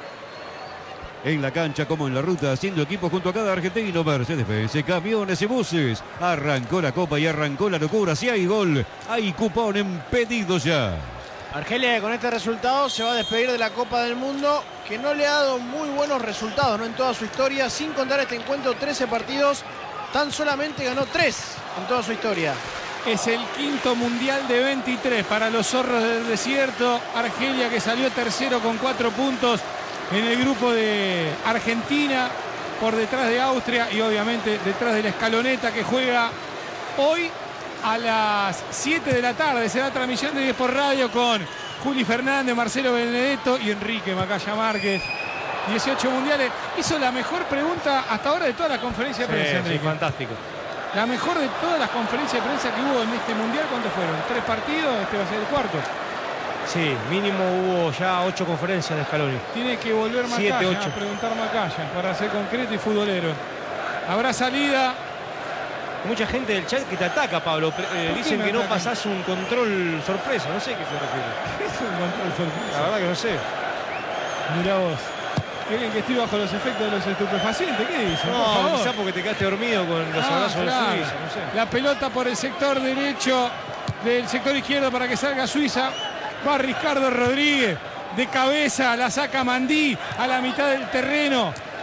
En la cancha como en la ruta, haciendo equipo junto a cada argentino. Mercedes-Benz, camiones y buses. Arrancó la copa y arrancó la locura. Si hay gol, hay cupón en pedido ya. Argelia, que con este resultado se va a despedir de la Copa del Mundo, que no le ha dado muy buenos resultados, ¿no? En toda su historia. Sin contar este encuentro, 13 partidos, tan solamente ganó 3 en toda su historia. Es el quinto mundial de 23 para los zorros del desierto. Argelia, que salió tercero con 4 puntos en el grupo de Argentina, por detrás de Austria y obviamente detrás de la escaloneta, que juega hoy a las 7 de la tarde. Será transmisión de 10 por radio con Juli Fernández, Marcelo Benedetto y Enrique Macaya Márquez. 18 mundiales. Hizo la mejor pregunta hasta ahora de toda la conferencia de prensa, Enrique. Fantástico. La mejor de todas las conferencias de prensa que hubo en este mundial. ¿Cuántos fueron? 3 partidos, este va a ser el cuarto. Sí, mínimo hubo ya 8 conferencias de Scaloni. Tiene que volver Macaya 7, 8. a preguntar Macaya para ser concreto y futbolero. Habrá salida. Mucha gente del chat que te ataca, Pablo. Dicen me que no atacan? pasás un control sorpresa. No sé a qué se refiere. Es un control sorpresa. La verdad que no sé. Mirá vos. ¿Quieren que estoy bajo los efectos de los estupefacientes? ¿Qué dicen? Por No, favor. quizá porque te quedaste dormido con los abrazos Claro. de Suiza. No sé. La pelota por el sector derecho del sector izquierdo para que salga Suiza. Va Ricardo Rodríguez de cabeza, la saca Mandí a la mitad del terreno.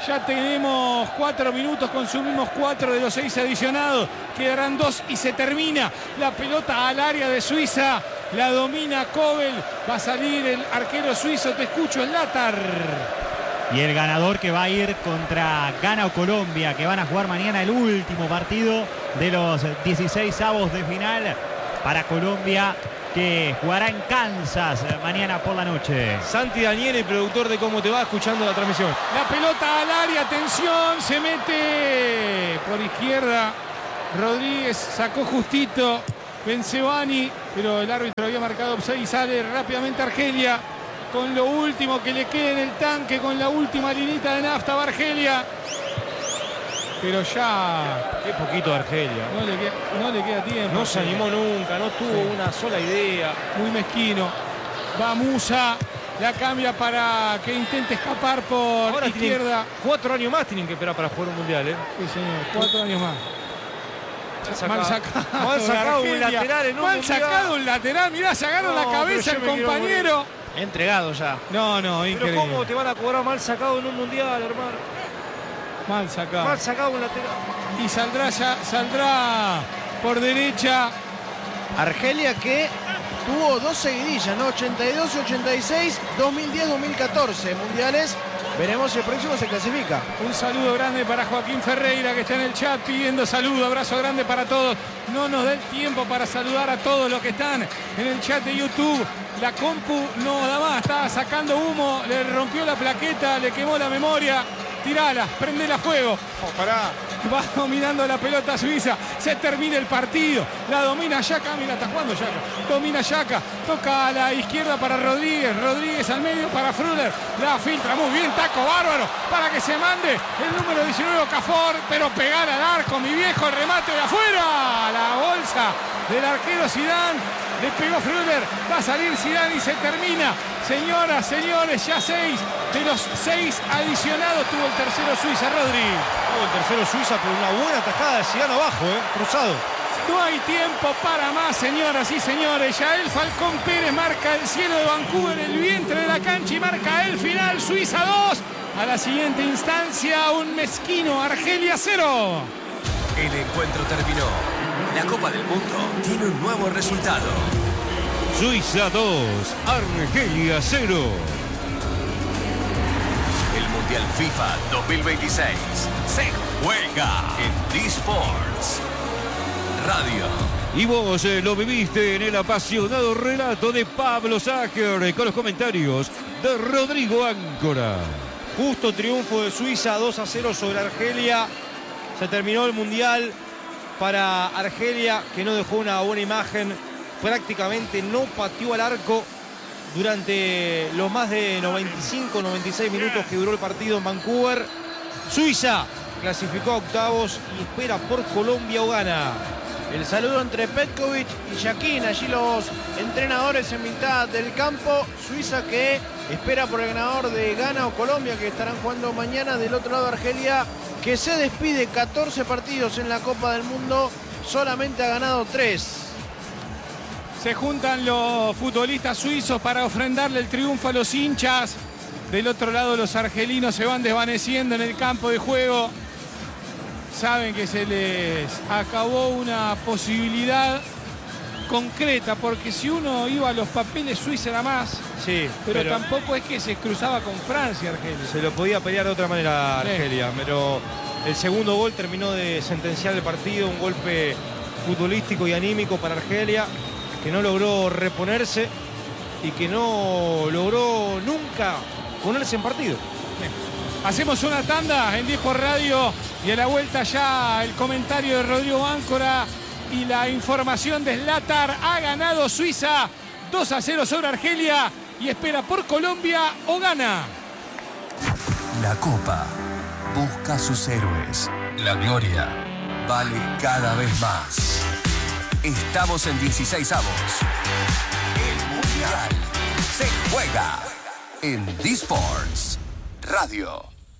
Ya tenemos 4 minutos, consumimos 4 de los 6 adicionados. Quedarán 2 y se termina. La pelota al área de Suiza. La domina Kobel. Va a salir el arquero suizo. Te escucho, Zlatar. Y el ganador que va a ir contra Ghana o Colombia, que van a jugar mañana el último partido de los 16avos de final para Colombia, que jugará en Kansas mañana por la noche. Santi Daniele, productor de Cómo Te Va, escuchando la transmisión. La pelota al área, atención, se mete por izquierda. Rodríguez sacó justito Benzebani, pero el árbitro había marcado offside y sale rápidamente Argelia con lo último que le queda en el tanque, con la última linita de nafta va Argelia. Pero ya... Qué poquito de Argelia. No le queda tiempo. No se animó nunca, no tuvo una sola idea. Muy mezquino. Va Musa, la cambia para que intente escapar por Ahora izquierda. 4 años más tienen que esperar para jugar un mundial, ¿eh? Sí, señor, 4 años más. Mal sacado un lateral en un Mal mundial. sacado un lateral. Mirá, se agarra la cabeza el compañero. Entregado ya. No, increíble. Pero ¿cómo te van a cobrar mal sacado en un mundial, hermano? Mal sacado. Mal sacado un lateral. Y saldrá por derecha. Argelia que tuvo 2 seguidillas, ¿no? 82 y 86, 2010-2014 mundiales. Veremos si el próximo se clasifica. Un saludo grande para Joaquín Ferreira, que está en el chat pidiendo saludo. Abrazo grande para todos. No nos da el tiempo para saludar a todos los que están en el chat de YouTube. La compu no da más, estaba sacando humo, le rompió la plaqueta, le quemó la memoria. Tirala, prendela a fuego. Pará. Va dominando la pelota Suiza. Se termina el partido. La domina Xhaka. Mira, está jugando Xhaka. Domina Xhaka. Toca a la izquierda para Rodríguez. Rodríguez al medio para Früller. La filtra muy bien. Taco bárbaro para que se mande el número 19 Okafor. Pero pegar al arco, mi viejo. El remate de afuera. La bolsa del arquero Zidane. Le pegó Früller. Va a salir Zidane y se termina. Señoras, señores, ya 6 de los 6 adicionados tuvo el tercero Suiza, Rodri. Tuvo el tercero Suiza, pero una buena tajada de Zidane abajo, cruzado. No hay tiempo para más, señoras y señores. Yael Falcón Pérez marca el cielo de Vancouver, el vientre de la cancha y marca el final. Suiza 2. A la siguiente instancia, un mezquino Argelia 0. El encuentro terminó. La Copa del Mundo tiene un nuevo resultado. Suiza 2, Argelia 0. El Mundial FIFA 2026 se juega en D-Sports Radio. Y vos lo viviste en el apasionado relato de Pablo Sácher con los comentarios de Rodrigo Áncora. Justo triunfo de Suiza 2-0 sobre Argelia. Se terminó el Mundial para Argelia, que no dejó una buena imagen. Prácticamente no pateó al arco durante los más de 95-96 minutos que duró el partido en Vancouver. Suiza clasificó a octavos y espera por Colombia o Ghana. El saludo entre Petkovic y Yakin, allí los entrenadores en mitad del campo. Suiza que espera por el ganador de Ghana o Colombia, que estarán jugando mañana. Del otro lado Argelia, que se despide 14 partidos en la Copa del Mundo, solamente ha ganado 3. Se juntan los futbolistas suizos para ofrendarle el triunfo a los hinchas. Del otro lado los argelinos se van desvaneciendo en el campo de juego. Saben que se les acabó una posibilidad concreta, porque si uno iba a los papeles, Suiza era más. Sí, pero tampoco es que se cruzaba con Francia, Argelia. Se lo podía pelear de otra manera Argelia, pero el segundo gol terminó de sentenciar el partido, un golpe futbolístico y anímico para Argelia, que no logró reponerse y que no logró nunca ponerse en partido. Hacemos una tanda en D-Sport Radio y a la vuelta ya el comentario de Rodrigo Áncora y la información de Zlatar. Ha ganado Suiza 2-0 sobre Argelia y espera por Colombia o Ghana. La Copa busca sus héroes. La gloria vale cada vez más. Estamos en 16avos. El Mundial se juega en D-Sports Radio.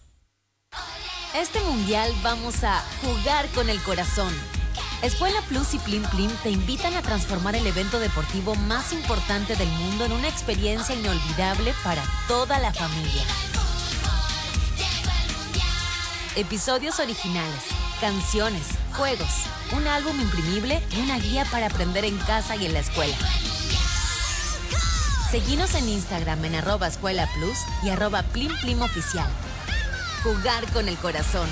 Este mundial vamos a jugar con el corazón. Escuela Plus y Plim Plim te invitan a transformar el evento deportivo más importante del mundo en una experiencia inolvidable para toda la familia. episodios originales, canciones, juegos, un álbum imprimible y una guía para aprender en casa y en la escuela. Seguinos en Instagram en @escuelaplus y @plimplimoficial. Jugar con el corazón.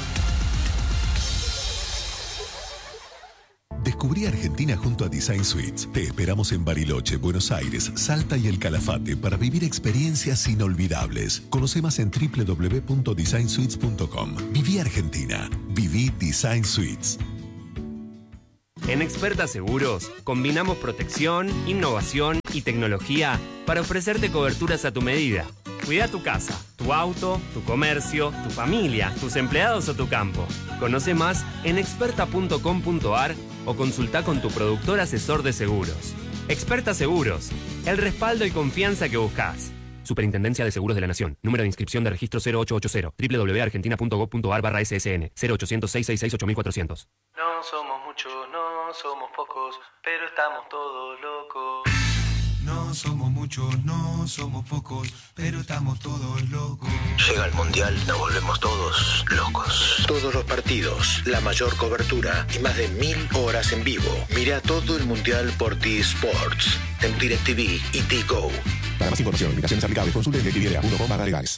Descubrí Argentina junto a Design Suites. Te esperamos en Bariloche, Buenos Aires, Salta y El Calafate para vivir experiencias inolvidables. Conoce más en www.designsuites.com. Viví Argentina. Viví Design Suites. En Experta Seguros, combinamos protección, innovación y tecnología para ofrecerte coberturas a tu medida. Cuida tu casa, tu auto, tu comercio, tu familia, tus empleados o tu campo. Conoce más en experta.com.ar o consulta con tu productor asesor de seguros. Experta Seguros, el respaldo y confianza que buscas. Superintendencia de Seguros de la Nación. Número de inscripción de registro 0880. www.argentina.gov.ar/ssn. 0800-666-8400. No somos muchos, no somos pocos, pero estamos todos locos. No somos muchos, no somos pocos, pero estamos todos locos. Llega el Mundial, nos volvemos todos locos. Todos los partidos, la mayor cobertura y más de 1000 horas en vivo. Mira todo el Mundial por T-Sports, en DirecTV y T-Go. Para más información, limitaciones aplicables, consulte en directv.com/legales.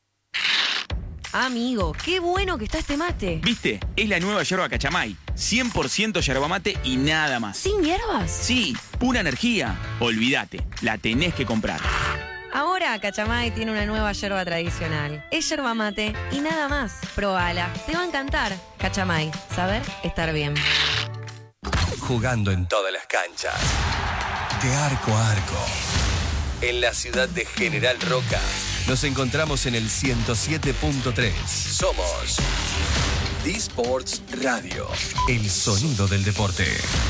Amigo, qué bueno que está este mate. ¿Viste? Es la nueva yerba Cachamay. 100% yerba mate y nada más. ¿Sin hierbas? Sí, pura energía. Olvídate, la tenés que comprar. Ahora Cachamay tiene una nueva yerba tradicional. Es yerba mate y nada más. Probala, te va a encantar. Cachamay, saber estar bien. Jugando en todas las canchas. De arco a arco. En la ciudad de General Roca. Nos encontramos en el 107.3. Somos D-Sports Radio. El sonido del deporte.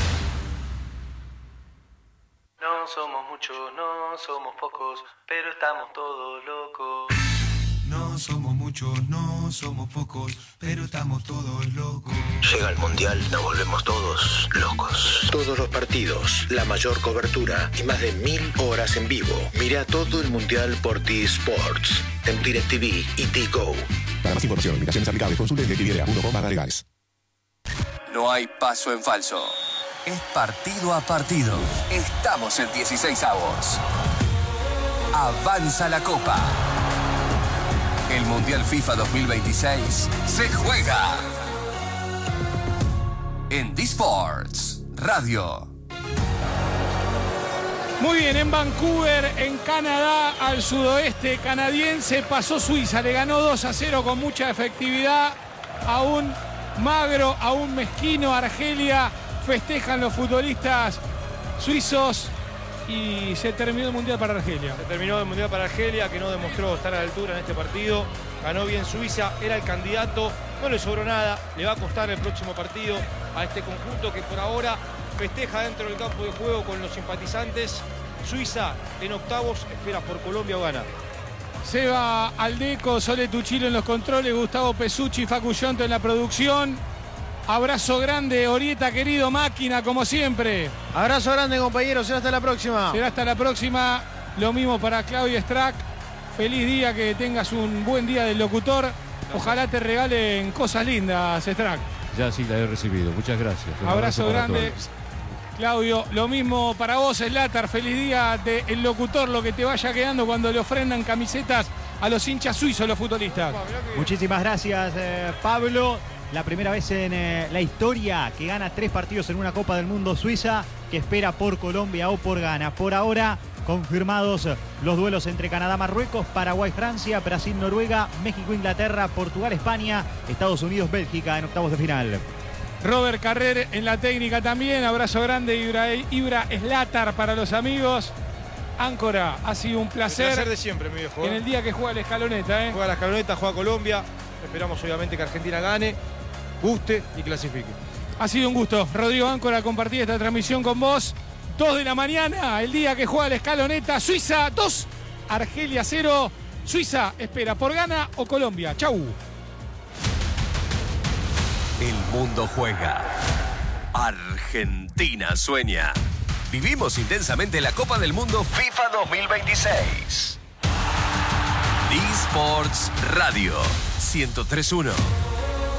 No somos muchos, no somos pocos, pero estamos todos locos. No somos muchos, no somos pocos, pero estamos todos locos. Llega el Mundial, nos volvemos todos locos. Todos los partidos, la mayor cobertura y más de 1000 horas en vivo. Mira todo el Mundial por T-Sports, en DirecTV y T-Go. Para más información, limitaciones aplicables, consulte en directv.com/legales. No hay paso en falso. Es partido a partido. Estamos en 16avos. Avanza la Copa. El Mundial FIFA 2026 se juega en D-Sports Radio. Muy bien, en Vancouver, en Canadá, al sudoeste canadiense, pasó Suiza, le ganó 2-0 con mucha efectividad a un magro, a un mezquino Argelia. Festejan los futbolistas suizos y se terminó el Mundial para Argelia. Se terminó el Mundial para Argelia, que no demostró estar a la altura en este partido. Ganó bien Suiza, era el candidato, no le sobró nada. Le va a costar el próximo partido a este conjunto que por ahora festeja dentro del campo de juego con los simpatizantes. Suiza en octavos, espera por Colombia o gana. Seba Aldeco, Sole Tuchilo en los controles, Gustavo Pesucci, Facu Yonto en la producción. Abrazo grande, Orieta, querido, máquina, como siempre. Abrazo grande, compañeros. Será hasta la próxima. Será hasta la próxima. Lo mismo para Claudia Strack. Feliz día, que tengas un buen día del locutor. Ojalá te regalen cosas lindas, Strack. Ya sí la he recibido. Muchas gracias. Abrazo grande. Claudio, lo mismo para vos, Slatar. Feliz día del locutor, lo que te vaya quedando cuando le ofrendan camisetas a los hinchas suizos, los futbolistas. Muchísimas gracias, Pablo. La primera vez en la historia que gana 3 partidos en una Copa del Mundo Suiza, que espera por Colombia o por Ghana. Por ahora, confirmados los duelos entre Canadá, Marruecos, Paraguay, Francia, Brasil, Noruega, México, Inglaterra, Portugal, España, Estados Unidos, Bélgica en octavos de final. Robert Carrer en la técnica también. Abrazo grande, Ibra Slatar para los amigos. Áncora, ha sido un placer. El placer de siempre, mi viejo. En el día que juega la escaloneta, Juega la escaloneta, juega Colombia. Esperamos obviamente que Argentina gane, guste y clasifique. Ha sido un gusto, Rodrigo Áncora, compartir esta transmisión con vos. 2 de la mañana, el día que juega la escaloneta. Suiza 2, Argelia 0. Suiza espera por Ghana o Colombia. Chau. El mundo juega. Argentina sueña. Vivimos intensamente la Copa del Mundo FIFA 2026. D-Sports Radio 103.1.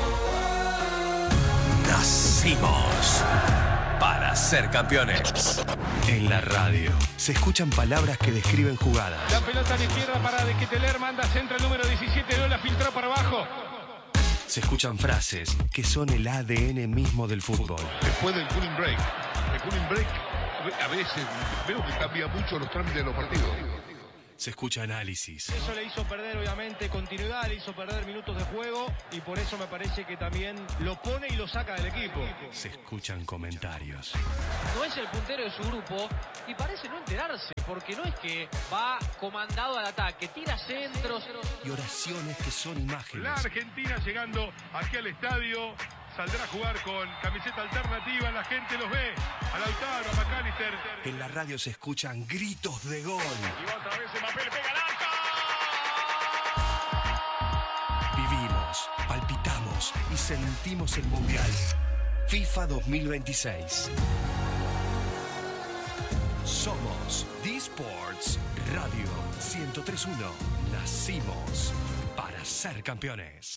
Nacimos para ser campeones. En la radio se escuchan palabras que describen jugadas. La pelota a la izquierda para De Ketelaere, manda centro el número 17, Lola filtró para abajo. Se escuchan frases que son el ADN mismo del fútbol. Después del cooling break. El cooling break a veces veo que cambia mucho los trámites de los partidos. Se escucha análisis. Eso le hizo perder, obviamente, continuidad, le hizo perder minutos de juego y por eso me parece que también lo pone y lo saca del equipo. Se escuchan comentarios. No es el puntero de su grupo y parece no enterarse, porque no es que va comandado al ataque, tira centros. Y oraciones que son imágenes. La Argentina llegando aquí al estadio. Saldrá a jugar con camiseta alternativa, la gente los ve. A Lautaro, a McAllister. En la radio se escuchan gritos de gol. Y va otra vez Mbappé, le pega al arco. Vivimos, palpitamos y sentimos el Mundial. FIFA 2026. Somos D-Sports Radio 103.1. Nacimos para ser campeones.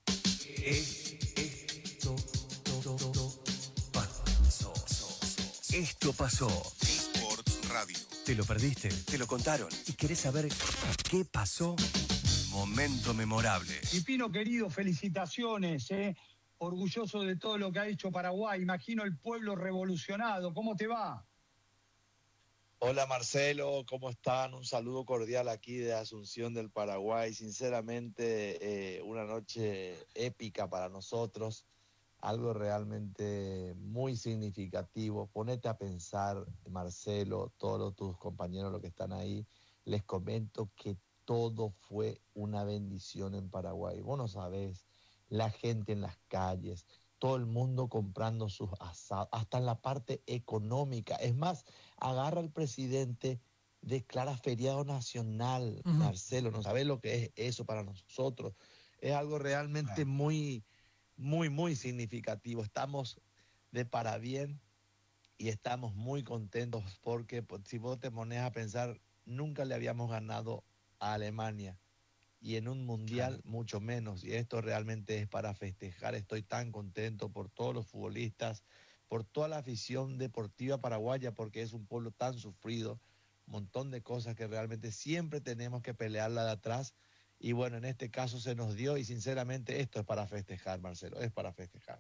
Esto pasó. Sports Radio. ¿Te lo perdiste? ¿Te lo contaron? ¿Y querés saber qué pasó? Momento memorable. Y Pino, querido, felicitaciones, orgulloso de todo lo que ha hecho Paraguay. Imagino el pueblo revolucionado. ¿Cómo te va? Hola Marcelo, ¿cómo están? Un saludo cordial aquí de Asunción del Paraguay. Sinceramente, una noche épica para nosotros. Algo realmente muy significativo. Ponete a pensar, Marcelo, todos tus compañeros los que están ahí, les comento que todo fue una bendición en Paraguay. Vos no sabés, la gente en las calles, todo el mundo comprando sus asados, hasta en la parte económica. Es más, agarra al presidente, declara feriado nacional, Marcelo, no sabés lo que es eso para nosotros. Es algo realmente muy significativo. Estamos de parabién y estamos muy contentos porque si vos te pones a pensar, nunca le habíamos ganado a Alemania y en un mundial mucho menos, y esto realmente es para festejar. Estoy tan contento por todos los futbolistas, por toda la afición deportiva paraguaya, porque es un pueblo tan sufrido, un montón de cosas que realmente siempre tenemos que pelearla de atrás. Y bueno, en este caso se nos dio y sinceramente esto es para festejar, Marcelo, es para festejar.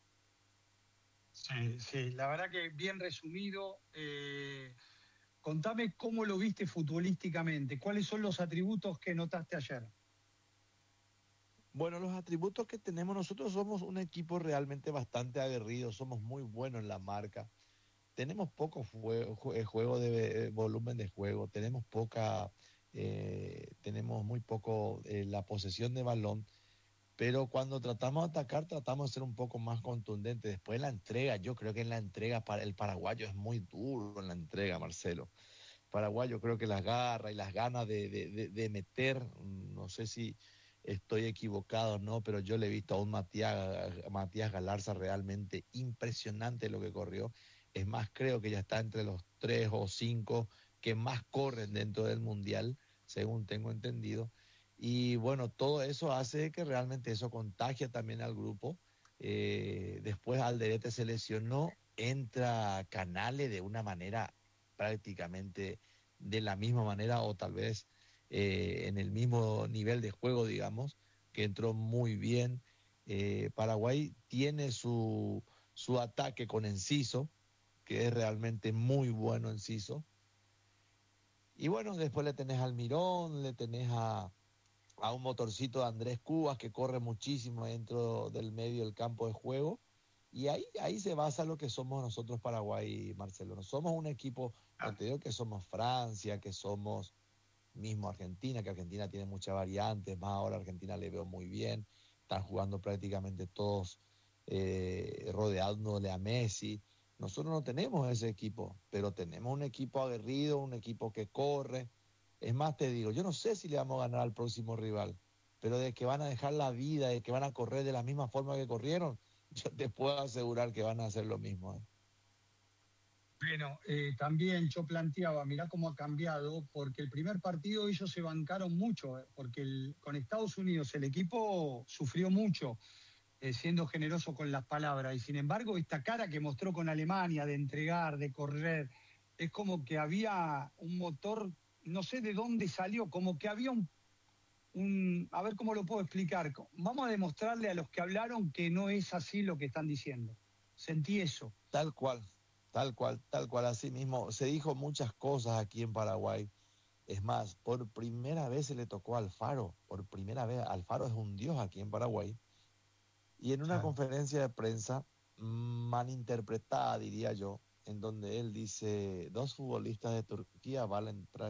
Sí, la verdad que bien resumido. Contame cómo lo viste futbolísticamente, cuáles son los atributos que notaste ayer. Bueno, los atributos que tenemos nosotros, somos un equipo realmente bastante aguerrido, somos muy buenos en la marca. Tenemos poco juego de volumen de juego, tenemos muy poco la posesión de balón, pero cuando tratamos de atacar, tratamos de ser un poco más contundentes. Después en la entrega, yo creo que en la entrega el paraguayo es muy duro en la entrega, Marcelo. Paraguayo creo que las garras y las ganas de meter, no sé si estoy equivocado o no, pero yo le he visto a un Matías Galarza realmente impresionante lo que corrió. Es más, creo que ya está entre los 3 o 5 que más corren dentro del Mundial, según tengo entendido. Y bueno, todo eso hace que realmente eso contagia también al grupo. Después Alderete se lesionó, entra Canales de una manera prácticamente de la misma manera o tal vez en el mismo nivel de juego, digamos, que entró muy bien. Paraguay tiene su ataque con Enciso, que es realmente muy bueno Enciso. Y bueno, después le tenés al Mirón, le tenés a un motorcito de Andrés Cubas que corre muchísimo dentro del medio del campo de juego. Y ahí se basa lo que somos nosotros Paraguay, Marcelo. No somos un equipo, no te digo que somos Francia, que somos mismo Argentina, que Argentina tiene muchas variantes, más ahora Argentina le veo muy bien, están jugando prácticamente todos rodeándole a Messi. Nosotros no tenemos ese equipo, pero tenemos un equipo aguerrido, un equipo que corre. Es más, te digo, yo no sé si le vamos a ganar al próximo rival, pero de que van a dejar la vida, de que van a correr de la misma forma que corrieron, yo te puedo asegurar que van a hacer lo mismo. Bueno, también yo planteaba, mirá cómo ha cambiado, porque el primer partido ellos se bancaron mucho, porque con Estados Unidos el equipo sufrió mucho. siendo generoso con las palabras. Y sin embargo, esta cara que mostró con Alemania de entregar, de correr, es como que había un motor, no sé de dónde salió, como que había a ver cómo lo puedo explicar. Vamos a demostrarle a los que hablaron que no es así lo que están diciendo. Sentí eso. Tal cual, así mismo. Se dijo muchas cosas aquí en Paraguay. Es más, por primera vez se le tocó a Alfaro. Por primera vez, Alfaro es un dios aquí en Paraguay. Y en una conferencia de prensa, malinterpretada, diría yo, en donde él dice, 2 futbolistas de Turquía valen